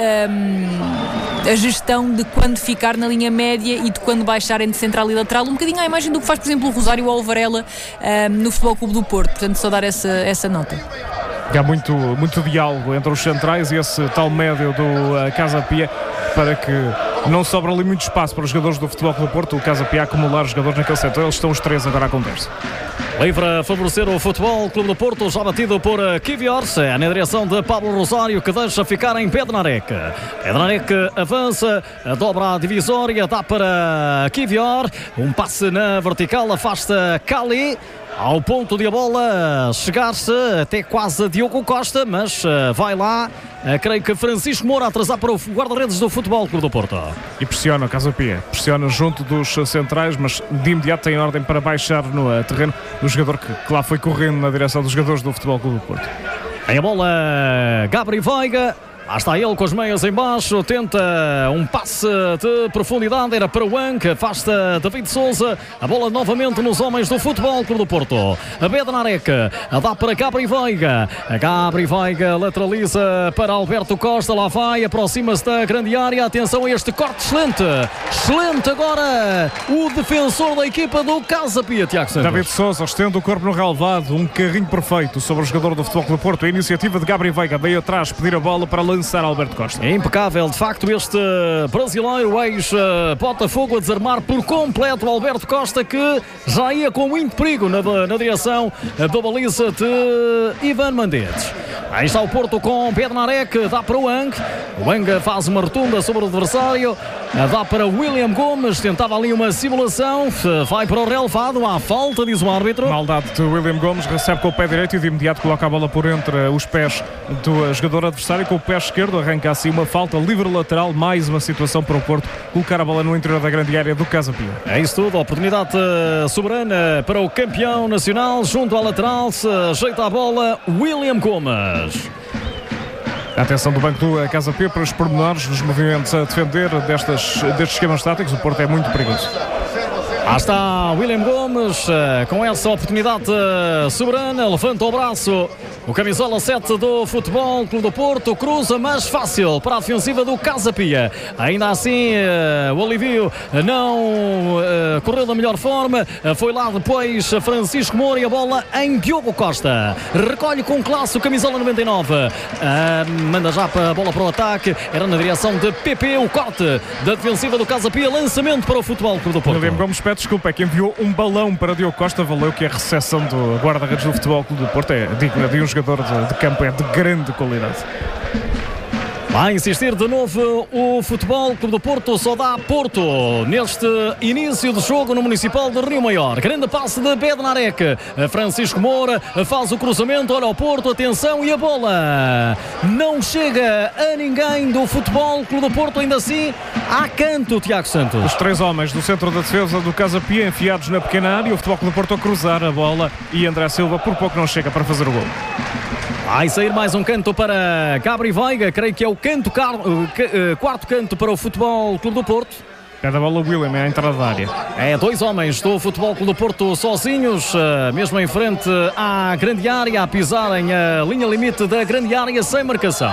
a gestão de quando ficar na linha média e de quando baixar entre central e lateral, um bocadinho à imagem do que faz, por exemplo, o Rosário ou o Varela no Futebol Clube do Porto, portanto só dar essa nota.
Há muito diálogo entre os centrais e esse tal médio do Casa Pia, para que não sobra ali muito espaço para os jogadores do Futebol Clube do Porto, o Casa Pia acumular os jogadores naquele setor, eles estão os três agora à conversa.
Livre a favorecer o Futebol Clube do Porto, já batido por Kivior, é na direção de Pablo Rosário, que deixa ficar em Bednarek. Bednarek avança, dobra a divisória, dá para Kivior, um passe na vertical, afasta Cali, ao ponto de a bola chegar-se até quase a Diogo Costa, mas vai lá, creio que Francisco Moura, atrasar para o guarda-redes do Futebol Clube do Porto.
E pressiona o Casa Pia, pressiona junto dos centrais, mas de imediato tem ordem para baixar no terreno o jogador que lá foi correndo na direção dos jogadores do Futebol Clube do Porto.
Aí a bola, Gabri Veiga. Lá está ele com as meias em baixo, tenta um passe de profundidade, era para o Anque, afasta David Souza, a bola novamente nos homens do Futebol Clube do Porto. A Bednarek, dá para Gabri Veiga, lateraliza para Alberto Costa, lá vai, aproxima-se da grande área, atenção a este corte excelente agora, o defensor da equipa do Casa Pia, Tiago Santos.
David Souza estende o corpo no relvado, um carrinho perfeito sobre o jogador do Futebol Clube do Porto, a iniciativa de Gabri Veiga, veio atrás pedir a bola para lançar Alberto Costa.
É impecável, de facto, este brasileiro ex-Botafogo a desarmar por completo o Alberto Costa, que já ia com muito perigo na direção da baliza de Ivan Mendes. Aí está o Porto com Bednarek, dá para o Wang. O Wang faz uma rotunda sobre o adversário, dá para William Gomes, tentava ali uma simulação, vai para o relevado, há falta, diz o árbitro.
Maldade de William Gomes, recebe com o pé direito e de imediato coloca a bola por entre os pés do jogador adversário. Com o pé esquerdo arranca assim uma falta livre lateral, mais uma situação para o Porto colocar a bola no interior da grande área do Casa Pia.
É isso tudo, oportunidade soberana para o campeão nacional, junto à lateral, se ajeita a bola William Gomes.
A atenção do banco do Casa Pia para os pormenores dos movimentos a defender destes esquemas táticos. O Porto é muito perigoso.
Lá está William Gomes com essa oportunidade soberana, levanta o braço, o camisola 7 do Futebol Clube do Porto, cruza, mas fácil para a ofensiva do Casa Pia. Ainda assim o alivio não correu da melhor forma, foi lá depois Francisco Moura e a bola em Diogo Costa, recolhe com classe o camisola 99, manda já a bola para o ataque, era na direção de PP, o corte da defensiva do Casa Pia, lançamento para o Futebol Clube do Porto.
William Gomes pede desculpa, é que enviou um balão para Diogo Costa, valeu que a recepção do guarda-redes do Futebol Clube do Porto é digna de um jogador de campo, é de grande qualidade.
Vai insistir de novo o Futebol Clube do Porto, só dá Porto neste início de jogo no Municipal de Rio Maior. Grande passe de Bednarek, Francisco Moura faz o cruzamento, olha o Porto, atenção, e a bola não chega a ninguém do Futebol Clube do Porto, ainda assim há canto, Tiago Santos.
Os três homens do centro da defesa do Casa Pia enfiados na pequena área, o Futebol Clube do Porto a cruzar a bola e André Silva por pouco não chega para fazer o gol.
Vai sair mais um canto para Gabri Veiga, creio que é o quarto canto para o Futebol Clube do Porto.
Pede a bola o William, é a entrada da área.
É, dois homens do Futebol Clube do Porto sozinhos, mesmo em frente à grande área, a pisarem a linha limite da grande área sem marcação.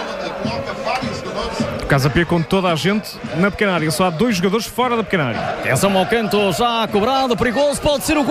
Casa Pia com toda a gente na pequena área, só há dois jogadores fora da pequena área.
Atenção ao canto já cobrado, perigoso, pode ser o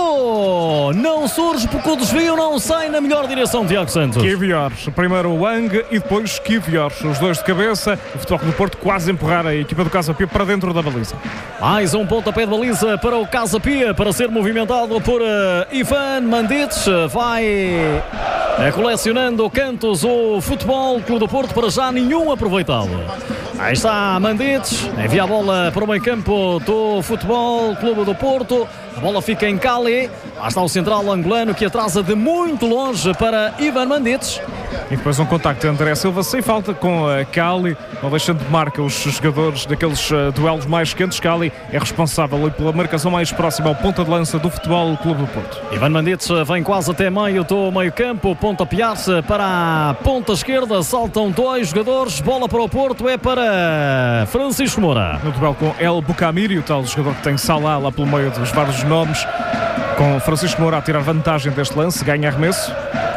golo! Não surge porque o desvio não sai na melhor direção, Tiago Santos.
Kivior, primeiro o Wang e depois Kivior, os dois de cabeça. O Futebol Clube do Porto quase empurrar a equipa do Casa Pia para dentro da baliza.
Mais um pontapé de baliza para o Casa Pia, para ser movimentado por Ivan Mendes. Vai colecionando cantos o Futebol Clube do Porto, para já nenhum aproveitado. Aí está Mendes, envia a bola para o meio campo do Futebol Clube do Porto. A bola fica em Cali. Lá está o central angolano que atrasa de muito longe para Ivan Mendes.
E depois um contacto de André Silva sem falta com a Cali, não deixando de marca os jogadores daqueles duelos mais quentes. Cali é responsável pela marcação mais próxima ao ponta de lança do Futebol Clube do Porto.
Ivan Mendes vem quase até meio do meio campo, pontapear-se para a ponta esquerda, saltam dois jogadores, bola para o Porto, é para Francisco Moura.
No duelo com El Bucamiri, o tal jogador que tem Salah lá pelo meio dos vários nomes, com Francisco Moura a tirar vantagem deste lance, ganha arremesso.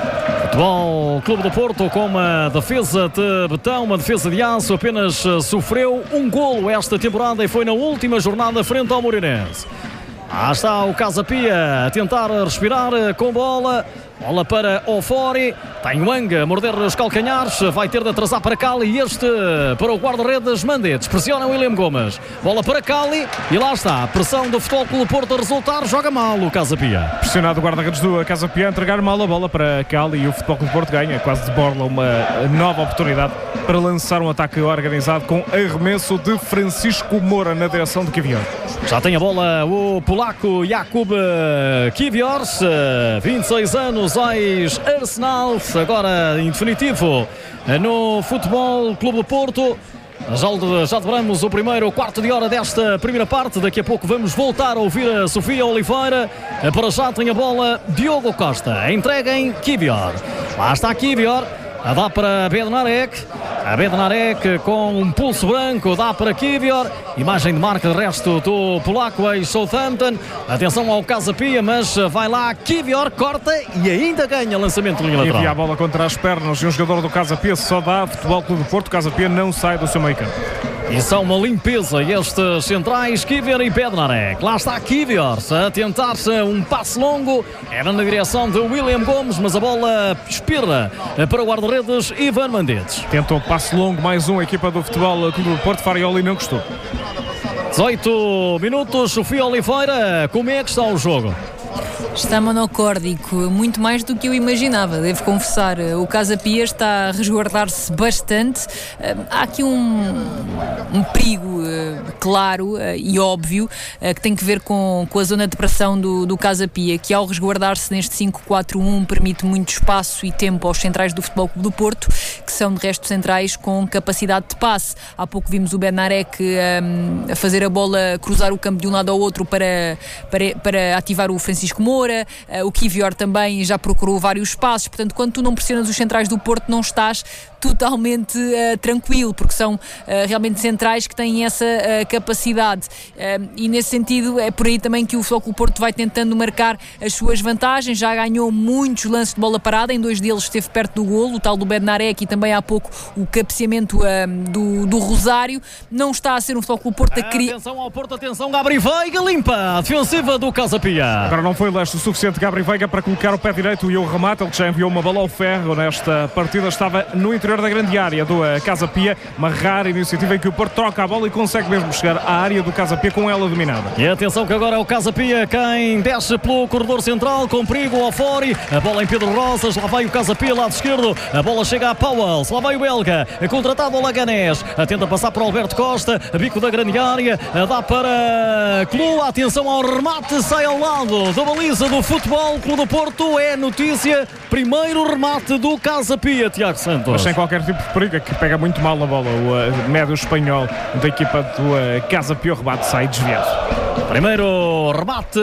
Futebol Clube do Porto com uma defesa de betão, uma defesa de aço, apenas sofreu um golo esta temporada e foi na última jornada frente ao Moreirense. Lá está o Casa Pia a tentar respirar com bola. Bola para Ofori, tem Wang a morder os calcanhares, vai ter de atrasar para Cali e este para o guarda-redes Mendes, pressiona William Gomes, bola para Cali e lá está, pressão do Futebol Clube do Porto a resultar, joga mal o Casa Pia.
Pressionado o guarda-redes do Casa Pia a entregar mal a bola para Cali e o Futebol Clube do Porto ganha quase de borla uma nova oportunidade para lançar um ataque organizado com arremesso de Francisco Moura na direção de Kivior.
Já tem a bola o polaco Jakub Kivior, 26 anos, ex-Arsenal, agora em definitivo no Futebol Clube do Porto. Já dobramos o primeiro quarto de hora desta primeira parte. Daqui a pouco vamos voltar a ouvir a Sofia Oliveira. Para já tem a bola Diogo Costa, entrega em Kivior. Lá está Kivior, dá para Bednarek. A Bednarek com um pulso branco, dá para Kivior. Imagem de marca de resto do polaco ex-Southampton. Atenção ao Casa Pia, mas vai lá Kivior, corta e ainda ganha lançamento de linha lateral.
Envia a bola contra as pernas e um jogador do Casa Pia, só dá Futebol Clube do Porto. Casa Pia não sai do seu meio campo.
E são uma limpeza estes centrais, Kivior e Bednarek. Lá está Kivior a tentar um passe longo. Era na direção de William Gomes, mas a bola espirra para o guarda-redes Ivan Mendes.
Tentou passe longo, mais um, a equipa do Futebol Clube do Porto. Farioli não gostou.
18 minutos, Sofia Oliveira, como é que está o jogo?
Está monocórdico, muito mais do que eu imaginava, devo confessar. O Casa Pia está a resguardar-se bastante. Há aqui um perigo claro e óbvio que tem que ver com a zona de pressão do Casa Pia, que ao resguardar-se neste 5-4-1 permite muito espaço e tempo aos centrais do Futebol Clube do Porto, que são de resto centrais com capacidade de passe. Há pouco vimos o Bednarek a fazer a bola, cruzar o campo de um lado ao outro para ativar o Francisco Moura. O Kivior também já procurou vários espaços. Portanto, quando tu não pressionas os centrais do Porto, não estás totalmente tranquilo, porque são realmente centrais que têm essa capacidade, e nesse sentido é por aí também que o Futebol Clube do Porto vai tentando marcar as suas vantagens. Já ganhou muitos lances de bola parada, em 2 deles esteve perto do golo, o tal do Bednarek e também há pouco o cabeceamento do Rosário. Não está a ser um Futebol Clube do Porto a criar.
Atenção ao Porto, atenção, Gabri Veiga limpa a defensiva do Casa Pia.
Agora não foi leste o suficiente Gabri Veiga para colocar o pé direito e o remate. Ele já enviou uma bola ao ferro nesta partida, estava no interior da grande área do Casa Pia. Uma rara iniciativa em que o Porto troca a bola e consegue mesmo chegar à área do Casa Pia com ela dominada.
E atenção que agora é o Casa Pia quem desce pelo corredor central com perigo ao fora. A bola em Pedro Rosas, lá vai o Casa Pia, lado esquerdo. A bola chega a Powell, lá vai o belga, contratado ao Laganés. Tenta passar para o Alberto Costa, bico da grande área, dá para Clu. Atenção ao remate, sai ao lado da baliza do Futebol Clube do Porto. É notícia, primeiro remate do Casa Pia, Tiago Santos.
Mas sem qualquer tipo de perigo, que pega muito mal na bola o médio espanhol da equipa do Casa Pia. O rebate sai desviado.
Primeiro remate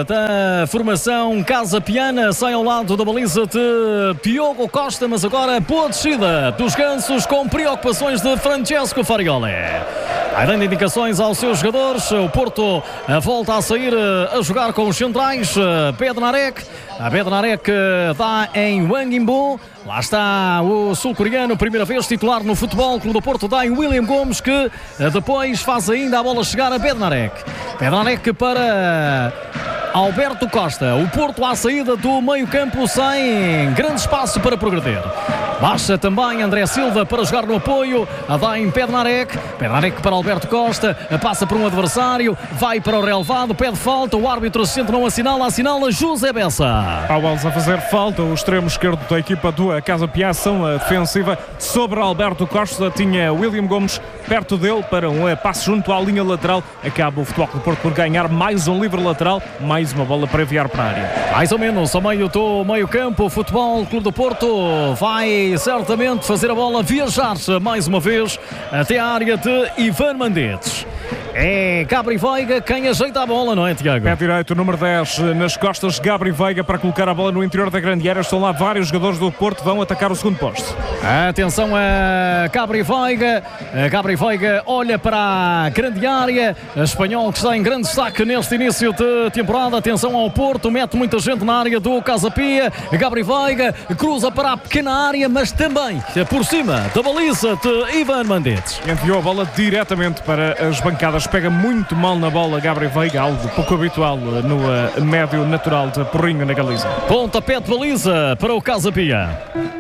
da formação Casa Piana, sai ao lado da baliza de Diogo Costa, mas agora boa descida dos gansos com preocupações de Francesco Farioli. Vai dando indicações aos seus jogadores. O Porto volta a sair a jogar com os centrais. Bednarek. A Bednarek dá em Wang Imbu. Lá está o sul-coreano, primeira vez titular no Futebol Clube do Porto, dá em William Gomes, que depois faz ainda a bola chegar a Bednarek. Bednarek para Alberto Costa. O Porto à saída do meio-campo sem grande espaço para progredir. Baixa também André Silva para jogar no apoio. Dá em Bednarek. Bednarek para Alberto Costa. Passa por um adversário. Vai para o relevado. Pede falta. O árbitro assistente não assinala. Assinala José Bessa.
Paulos a fazer falta. O extremo esquerdo da equipa do Casa Pia. Ação defensiva sobre Alberto Costa. Tinha William Gomes perto dele para um passe junto à linha lateral. Acaba o Futebol Clube do Porto por ganhar mais um livre lateral. Mais uma bola para enviar para a área.
Mais ou menos ao meio do meio-campo. O Futebol Clube do Porto vai certamente fazer a bola viajar mais uma vez até a área de Ivan Mendes. É Gabri Veiga quem ajeita a bola, não é, Tiago?
Pé direito, número 10 nas costas, Gabri Veiga para colocar a bola no interior da grande área. Estão lá vários jogadores do Porto, vão atacar o segundo poste.
Atenção a Gabri Veiga. Gabri Veiga olha para a grande área. A Espanhol que está em grande destaque neste início de temporada. Atenção ao Porto, mete muita gente na área do Casa Pia. Gabri Veiga cruza para a pequena área, mas também por cima da baliza de Ivan Mendes.
Enviou a bola diretamente para as bancadas. Pega muito mal na bola Gabri Veiga, algo pouco habitual no médio natural de Porrinho na Galiza.
Pontapé de baliza para o Casa Pia.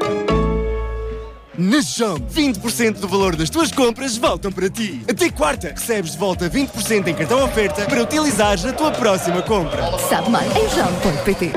Na Jump, 20% do valor das tuas compras voltam para ti. Até quarta, recebes de volta 20% em cartão oferta para utilizares na tua próxima compra.
Sabe mais em jump.pt.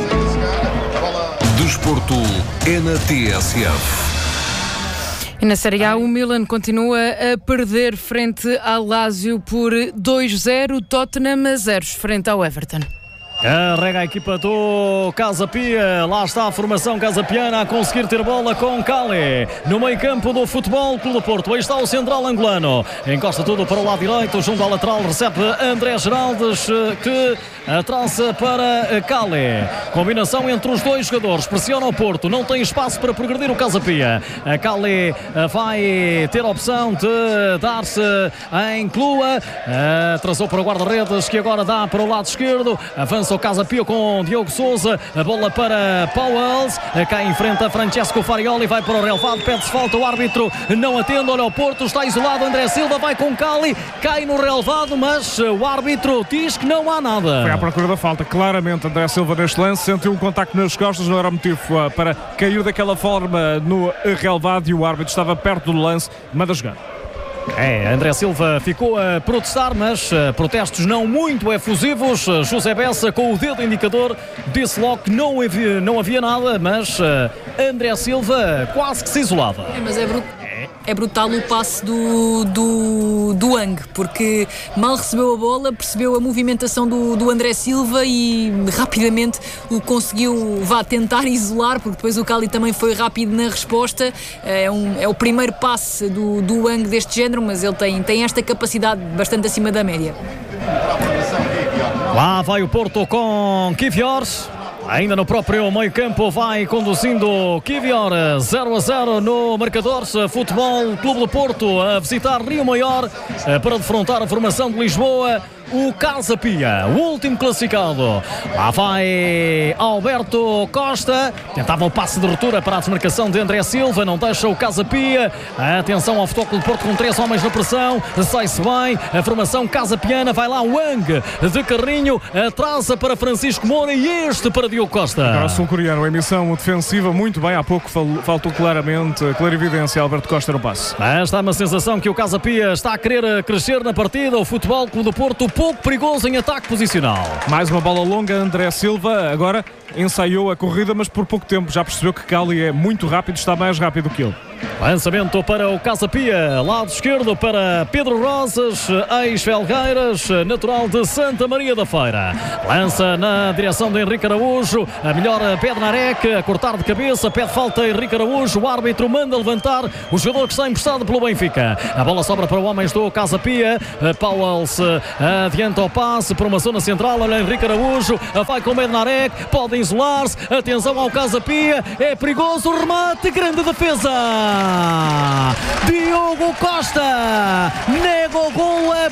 Desporto é na TSF.
E na Série A, o Milan continua a perder frente ao Lazio por 2-0, Tottenham a 0 frente ao Everton.
Carrega a equipa do Casa Pia. Lá está a formação casapiana a conseguir ter bola com Cale no meio campo do Futebol Clube do Porto. Aí está o central angolano, encosta tudo para o lado direito, junto à lateral recebe André Geraldes, que traça para Cale. Combinação entre os dois jogadores, pressiona o Porto, não tem espaço para progredir o Casa Pia. Cale vai ter a opção de dar-se em Clua, atrasou para o guarda-redes, que agora dá para o lado esquerdo, avança avança o Casa Pia com Diogo Sousa, a bola para Pauwels, cá em frente a Francesco Farioli, vai para o relevado, pede-se falta, o árbitro não atende, olha o Porto, está isolado, André Silva vai com Cali, cai no relevado, mas o árbitro diz que não há nada.
Foi à procura da falta, claramente André Silva neste lance, sentiu um contacto nas costas, não era motivo para cair daquela forma no relevado e o árbitro estava perto do lance, manda jogar.
André Silva ficou a protestar, mas protestos não muito efusivos. José Bessa, com o dedo indicador, disse logo que não havia nada, mas André Silva quase que se isolava.
Mas é brutal o passe do Wang, porque mal recebeu a bola, percebeu a movimentação do André Silva e rapidamente o conseguiu tentar isolar, porque depois o Cali também foi rápido na resposta. É o primeiro passe do Wang deste género, mas ele tem esta capacidade bastante acima da média.
Lá vai o Porto com Kivior. Ainda no próprio meio-campo vai conduzindo Kivior, 0-0 no marcador. Futebol Clube do Porto a visitar Rio Maior para defrontar a formação de Lisboa, o Casa Pia, o último classificado. Lá vai Alberto Costa, tentava o passe de ruptura para a desmarcação de André Silva, não deixa o Casa Pia. Atenção ao Futebol Clube do Porto com 3 homens na pressão, sai-se bem a formação Casa Piana, vai lá Wang de carrinho, atrasa para Francisco Moura e este para Diogo Costa.
Agora o sul-coreano, emissão defensiva muito bem, há pouco faltou claramente clarividência Alberto Costa no passe.
Mas dá uma sensação que o Casa Pia está a querer crescer na partida, o Futebol Clube do Porto pouco perigoso em ataque posicional.
Mais uma bola longa, André Silva agora ensaiou a corrida, mas por pouco tempo já percebeu que Cali é muito rápido, está mais rápido que ele.
Lançamento para o Casa Pia, lado esquerdo para Pedro Rosas, ex-Felgueiras, natural de Santa Maria da Feira. Lança na direção de Henrique Araújo, a melhor Bednarek, a cortar de cabeça, pede falta Henrique Araújo, o árbitro manda levantar o jogador que está emprestado pelo Benfica. A bola sobra para homens do Casa Pia, Pauwels adianta o passe para uma zona central, olha Henrique Araújo, vai com Bednarek, pode isolar-se, atenção ao Casa Pia, é perigoso, remate, grande defesa. Diogo Costa nega o gol a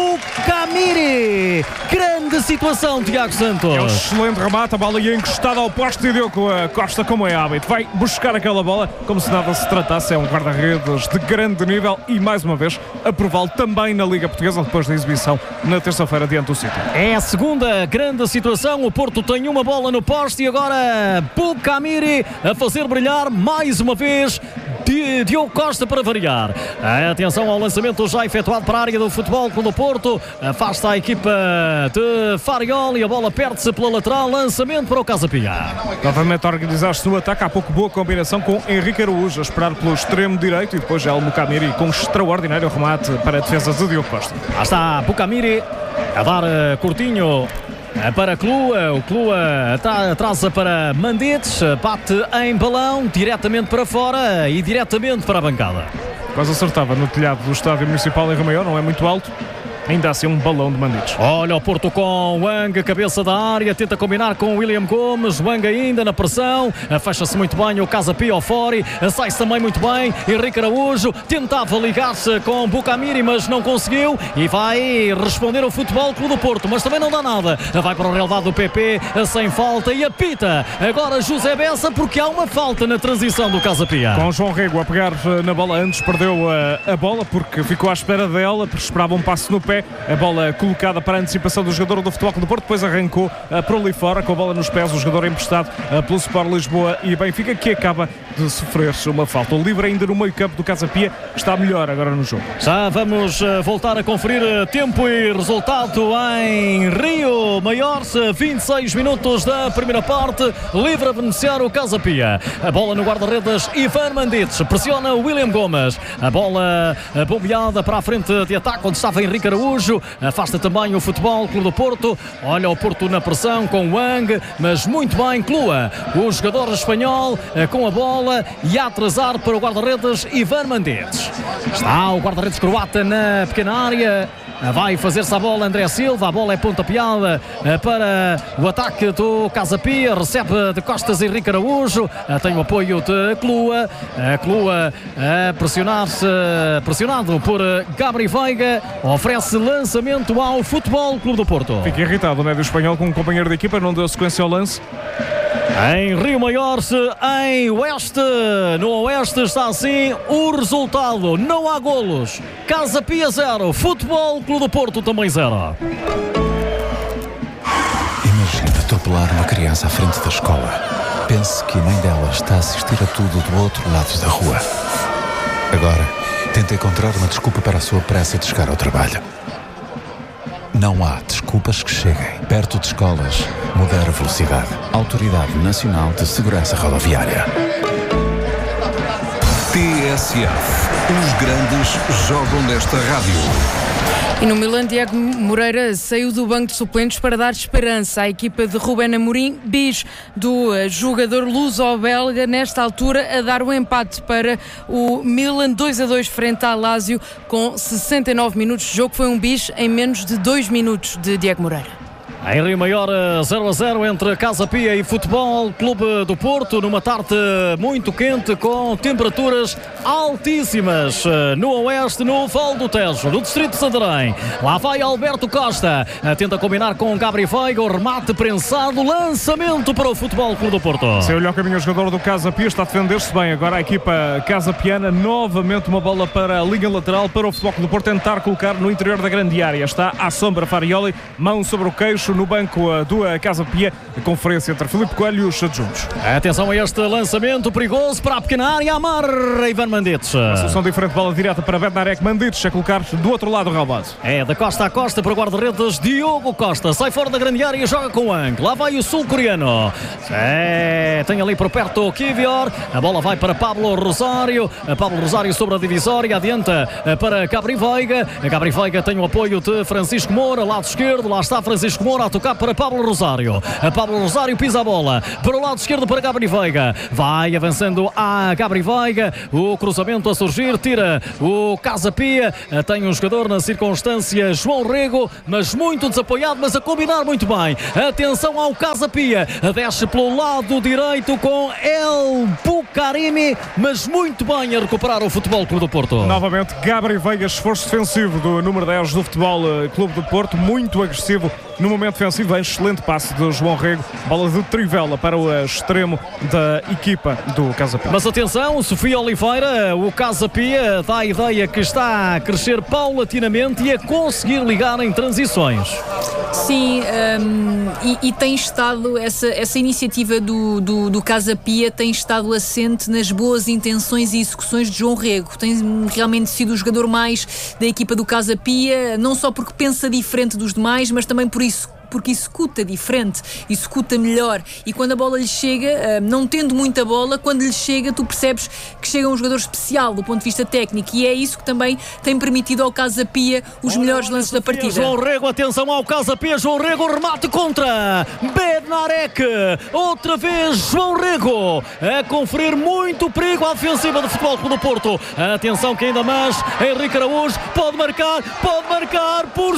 Bucamiri. Grande situação, Tiago Santos.
É um excelente remate, a bola ia encostada ao poste e Diogo Costa, como é hábito, vai buscar aquela bola como se nada se tratasse. É um guarda-redes de grande nível e mais uma vez aprová-lo também na Liga Portuguesa depois da exibição na terça-feira diante do City.
É a segunda grande situação, o Porto tem uma bola no poste e agora Bucamiri a fazer brilhar mais uma vez Diogo Costa para variar. Atenção ao lançamento já efetuado para a área do Futebol Clube do Porto. Afasta a equipa de Farioli. A bola perde-se pela lateral. Lançamento para o Casa Pia.
Novamente a organizar-se no ataque. Há pouco boa combinação com Henrique Araújo a esperar pelo extremo direito e depois já o Bucamiri com extraordinário remate para a defesa de Diogo Costa.
Lá está Bucamiri a dar curtinho para Clua, o Clua atrasa para Mandetes, bate em balão diretamente para fora e diretamente para a bancada.
Quase acertava no telhado do Estádio Municipal em Rio Maior, não é muito alto. Ainda assim um balão de Mandetes.
Olha o Porto com Wang, cabeça da área, tenta combinar com William Gomes, Wang ainda na pressão, fecha-se muito bem o Casa Pia ao fora, sai-se também muito bem, Henrique Araújo tentava ligar-se com Bucamiri, mas não conseguiu e vai responder o Futebol Clube do Porto, mas também não dá nada, vai para o relevado do PP, sem falta e apita agora José Bessa porque há uma falta na transição do Casa Pia.
Com João Rego a pegar na bola antes, perdeu a bola porque ficou à espera dela, esperava um passe no pé. A bola colocada para a antecipação do jogador do Futebol Clube do Porto, depois arrancou por ali fora com a bola nos pés, o jogador emprestado pelo Sport Lisboa e Benfica, que acaba de sofrer uma falta. O livre ainda no meio campo do Casa Pia, está melhor agora no jogo.
Já vamos voltar a conferir tempo e resultado em Rio Maior, 26 minutos da primeira parte, livre a beneficiar o Casa Pia. A bola no guarda-redes Ivan Mandetes, pressiona William Gomes, a bola bombeada para a frente de ataque onde estava Henrique Araújo. Afasta também o Futebol Clube do Porto. Olha o Porto na pressão com Wang, mas muito bem Clua, o jogador espanhol com a bola e a atrasar para o guarda-redes Ivan Mandetes. Está o guarda-redes croata na pequena área. vai fazer-se a bola André Silva, a bola é pontapeada para o ataque do Casa Pia, recebe de costas Henrique Araújo, tem o apoio de Clua, Clua a pressionar-se, pressionado por Gabri Veiga, oferece lançamento ao Futebol Clube do Porto.
Fica irritado o médio espanhol com um companheiro de equipa, não deu sequência ao lance.
Em Rio Maior, em Oeste, no Oeste está assim o resultado, não há golos. Casa Pia 0, Futebol Clube do Porto também 0.
Imagina atropelar uma criança à frente da escola. Pense que a mãe dela está a assistir a tudo do outro lado da rua. Agora, tenta encontrar uma desculpa para a sua pressa de chegar ao trabalho. Não há desculpas que cheguem. Perto de escolas, modera a velocidade. Autoridade Nacional de Segurança Rodoviária.
TSF. Os grandes jogam nesta rádio.
E no Milan, Diego Moreira saiu do banco de suplentes para dar esperança à equipa de Rubén Amorim, bis do jogador luso-belga, nesta altura a dar o empate para o Milan 2-2 frente à Lazio com 69 minutos de jogo. Foi um bis em menos de 2 minutos de Diego Moreira.
Em Rio Maior, 0-0 entre Casa Pia e Futebol Clube do Porto, numa tarde muito quente, com temperaturas altíssimas no Oeste, no Val do Tejo, no Distrito de Santarém. Lá vai Alberto Costa, tenta combinar com Gabri Veiga, o remate prensado, lançamento para o Futebol Clube do Porto.
Se olhar o caminho, o jogador do Casa Pia está a defender-se bem. Agora a equipa Casa Piana, novamente uma bola para a linha lateral, para o Futebol Clube do Porto tentar colocar no interior da grande área. Está à sombra Farioli, mão sobre o queixo, no banco do Casa Pia, a conferência entre Filipe Coelho e os adjuntos.
Atenção a este lançamento perigoso para a pequena área, amarra Ivan Mandites.
A solução diferente, bola direta para Bednarek, Mandites a colocar do outro lado o relvado.
É de costa a costa para o guarda-redes Diogo Costa, sai fora da grande área e joga com o Ang. Lá vai o sul-coreano. Tem ali por perto o Kivior, a bola vai para Pablo Rosário, Pablo Rosário sobre a divisória, adianta para Gabri Veiga. Gabri Veiga tem o apoio de Francisco Moura, lado esquerdo, lá está Francisco Moura a tocar para Pablo Rosário. Pablo Rosário pisa a bola para o lado esquerdo para Gabri Veiga. Vai avançando a Gabri Veiga. O cruzamento a surgir, tira o Casa Pia. Tem um jogador na circunstância, João Rego, mas muito desapoiado, mas a combinar muito bem. Atenção ao Casa Pia. Desce pelo lado direito com El Bucarimi, mas muito bem a recuperar o Futebol Clube do Porto.
Novamente Gabri Veiga, esforço defensivo do número 10 do Futebol Clube do Porto, muito agressivo no momento defensivo. Excelente passe de João Rego, bola de trivela para o extremo da equipa do Casa Pia.
Mas atenção, Sofia Oliveira, o Casa Pia dá a ideia que está a crescer paulatinamente e a conseguir ligar em transições.
Sim, e tem estado, essa iniciativa do Casa Pia tem estado assente nas boas intenções e execuções de João Rego. Tem realmente sido o jogador mais da equipa do Casa Pia, não só porque pensa diferente dos demais, mas também porque executa diferente, executa melhor, e quando a bola lhe chega, não tendo muita bola, quando lhe chega, tu percebes que chega um jogador especial do ponto de vista técnico, e é isso que também tem permitido ao Casa Pia os melhores lances da partida.
João Rego, atenção ao Casa Pia, João Rego, remate contra Bednarek, outra vez João Rego, a conferir muito perigo à defensiva do Futebol Clube do Porto. Atenção que ainda mais Henrique Araújo pode marcar por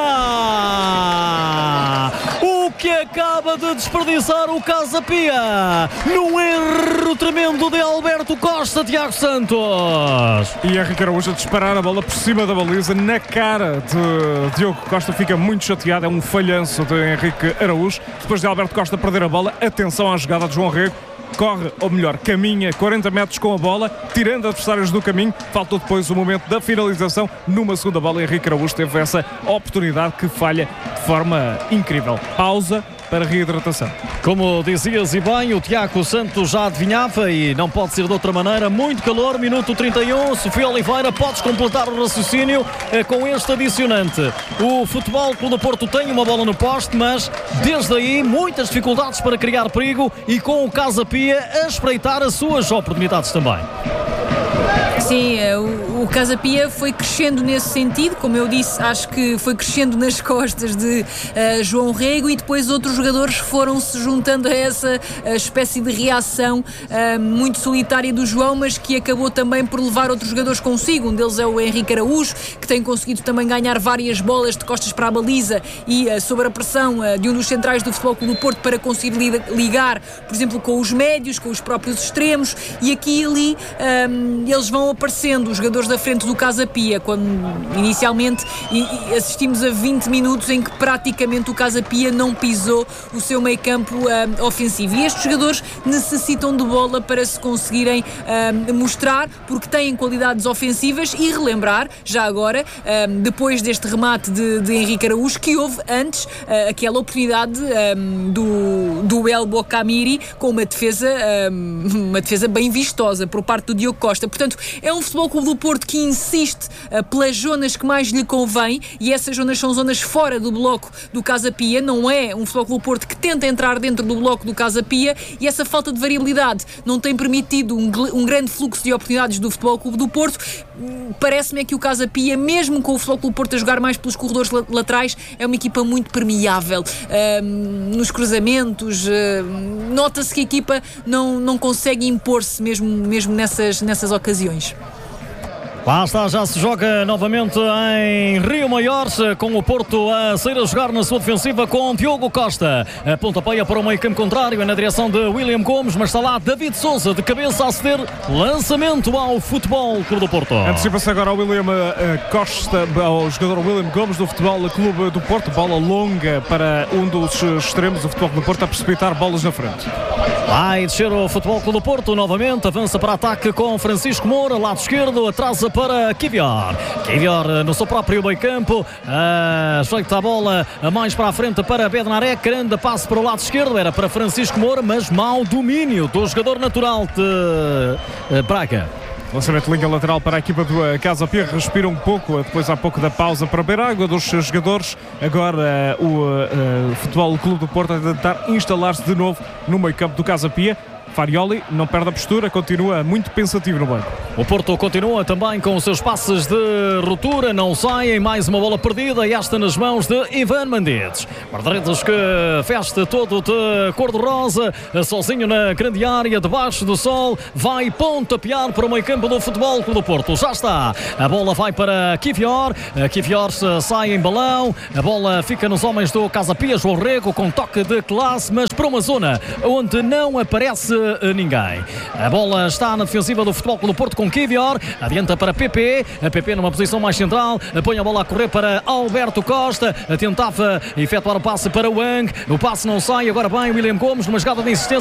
cima. O que acaba de desperdiçar o Casa Pia num erro tremendo de Alberto Costa, Tiago Santos.
E Henrique Araújo a disparar a bola por cima da baliza na cara de Diogo Costa, fica muito chateado, é um falhanço de Henrique Araújo. Depois de Alberto Costa perder a bola, atenção à jogada de João Rego. Corre, ou melhor, caminha 40 metros com a bola, tirando adversários do caminho. Faltou depois o momento da finalização numa segunda bola. Henrique Araújo teve essa oportunidade que falha de forma incrível. Pausa para reidratação.
Como dizias e bem, o Tiago Santos já adivinhava e não pode ser de outra maneira. Muito calor, minuto 31. Sofia Oliveira, podes completar o raciocínio com este adicionante. O Futebol Clube do Porto tem uma bola no poste, mas desde aí muitas dificuldades para criar perigo e com o Casa Pia a espreitar as suas oportunidades também.
Sim, o O Casa Pia foi crescendo nesse sentido, como eu disse, acho que foi crescendo nas costas de João Rego, e depois outros jogadores foram-se juntando a essa espécie de reação muito solitária do João, mas que acabou também por levar outros jogadores consigo. Um deles é o Henrique Araújo, que tem conseguido também ganhar várias bolas de costas para a baliza e sobre a pressão de um dos centrais do Futebol Clube do Porto para conseguir ligar, por exemplo, com os médios, com os próprios extremos, e aqui e ali eles vão aparecendo, os jogadores da frente do Casa Pia, quando inicialmente assistimos a 20 minutos em que praticamente o Casa Pia não pisou o seu meio campo ofensivo, e estes jogadores necessitam de bola para se conseguirem mostrar, porque têm qualidades ofensivas, e relembrar, já agora, depois deste remate de Henrique Araújo, que houve antes aquela oportunidade do El Bocamiri com uma defesa bem vistosa por parte do Diogo Costa. Portanto, é um Futebol Clube do Porto que insiste pelas zonas que mais lhe convém, e essas zonas são zonas fora do bloco do Casa Pia. Não é um Futebol Clube do Porto que tenta entrar dentro do bloco do Casa Pia, e essa falta de variabilidade não tem permitido um grande fluxo de oportunidades do Futebol Clube do Porto. Parece-me que o Casa Pia, mesmo com o Futebol Clube do Porto a jogar mais pelos corredores laterais, é uma equipa muito permeável nos cruzamentos. Nota-se que a equipa não consegue impor-se mesmo nessas ocasiões.
Lá está, já se joga novamente em Rio Maior, com o Porto a sair a jogar na sua defensiva com Diogo Costa. A pontapeia para o meio campo contrário, na direção de William Gomes, mas está lá David Sousa de cabeça a ceder, lançamento ao Futebol Clube do Porto.
Antecipa-se agora ao William Costa, ao jogador William Gomes do Futebol Clube do Porto. Bola longa para um dos extremos do Futebol Clube do Porto a precipitar bolas na frente.
Vai descer o Futebol Clube do Porto novamente, avança para ataque com Francisco Moura, lado esquerdo, atrasa para Kivior no seu próprio meio campo, ajeita a bola mais para a frente para Bednarek, grande passe para o lado esquerdo, era para Francisco Moura, mas mau domínio do jogador natural de Braga.
Lançamento de linha lateral para a equipa do Casa Pia, respira um pouco, depois há pouco da pausa para beber água dos jogadores. Agora o Futebol Clube do Porto a tentar instalar-se de novo no meio campo do Casa Pia. Farioli não perde a postura, continua muito pensativo no banco.
O Porto continua também com os seus passes de ruptura, não saem, mais uma bola perdida, e esta nas mãos de Ivan Mendes. Guarda-redes que veste todo de cor-de-rosa, sozinho na grande área, debaixo do sol, vai pontapear para o meio campo do Futebol Clube do Porto. Já está, a bola vai para Kivior, Kivior sai em balão, a bola fica nos homens do Casa Pia, João Rego com toque de classe, mas para uma zona onde não aparece ninguém. A bola está na defensiva do Futebol Clube do Porto com Kivior, adianta para PP, a PP numa posição mais central, põe a bola a correr para Alberto Costa, tentava efetuar o passe para o Wang, o passe não sai, agora bem William Gomes numa jogada de insistência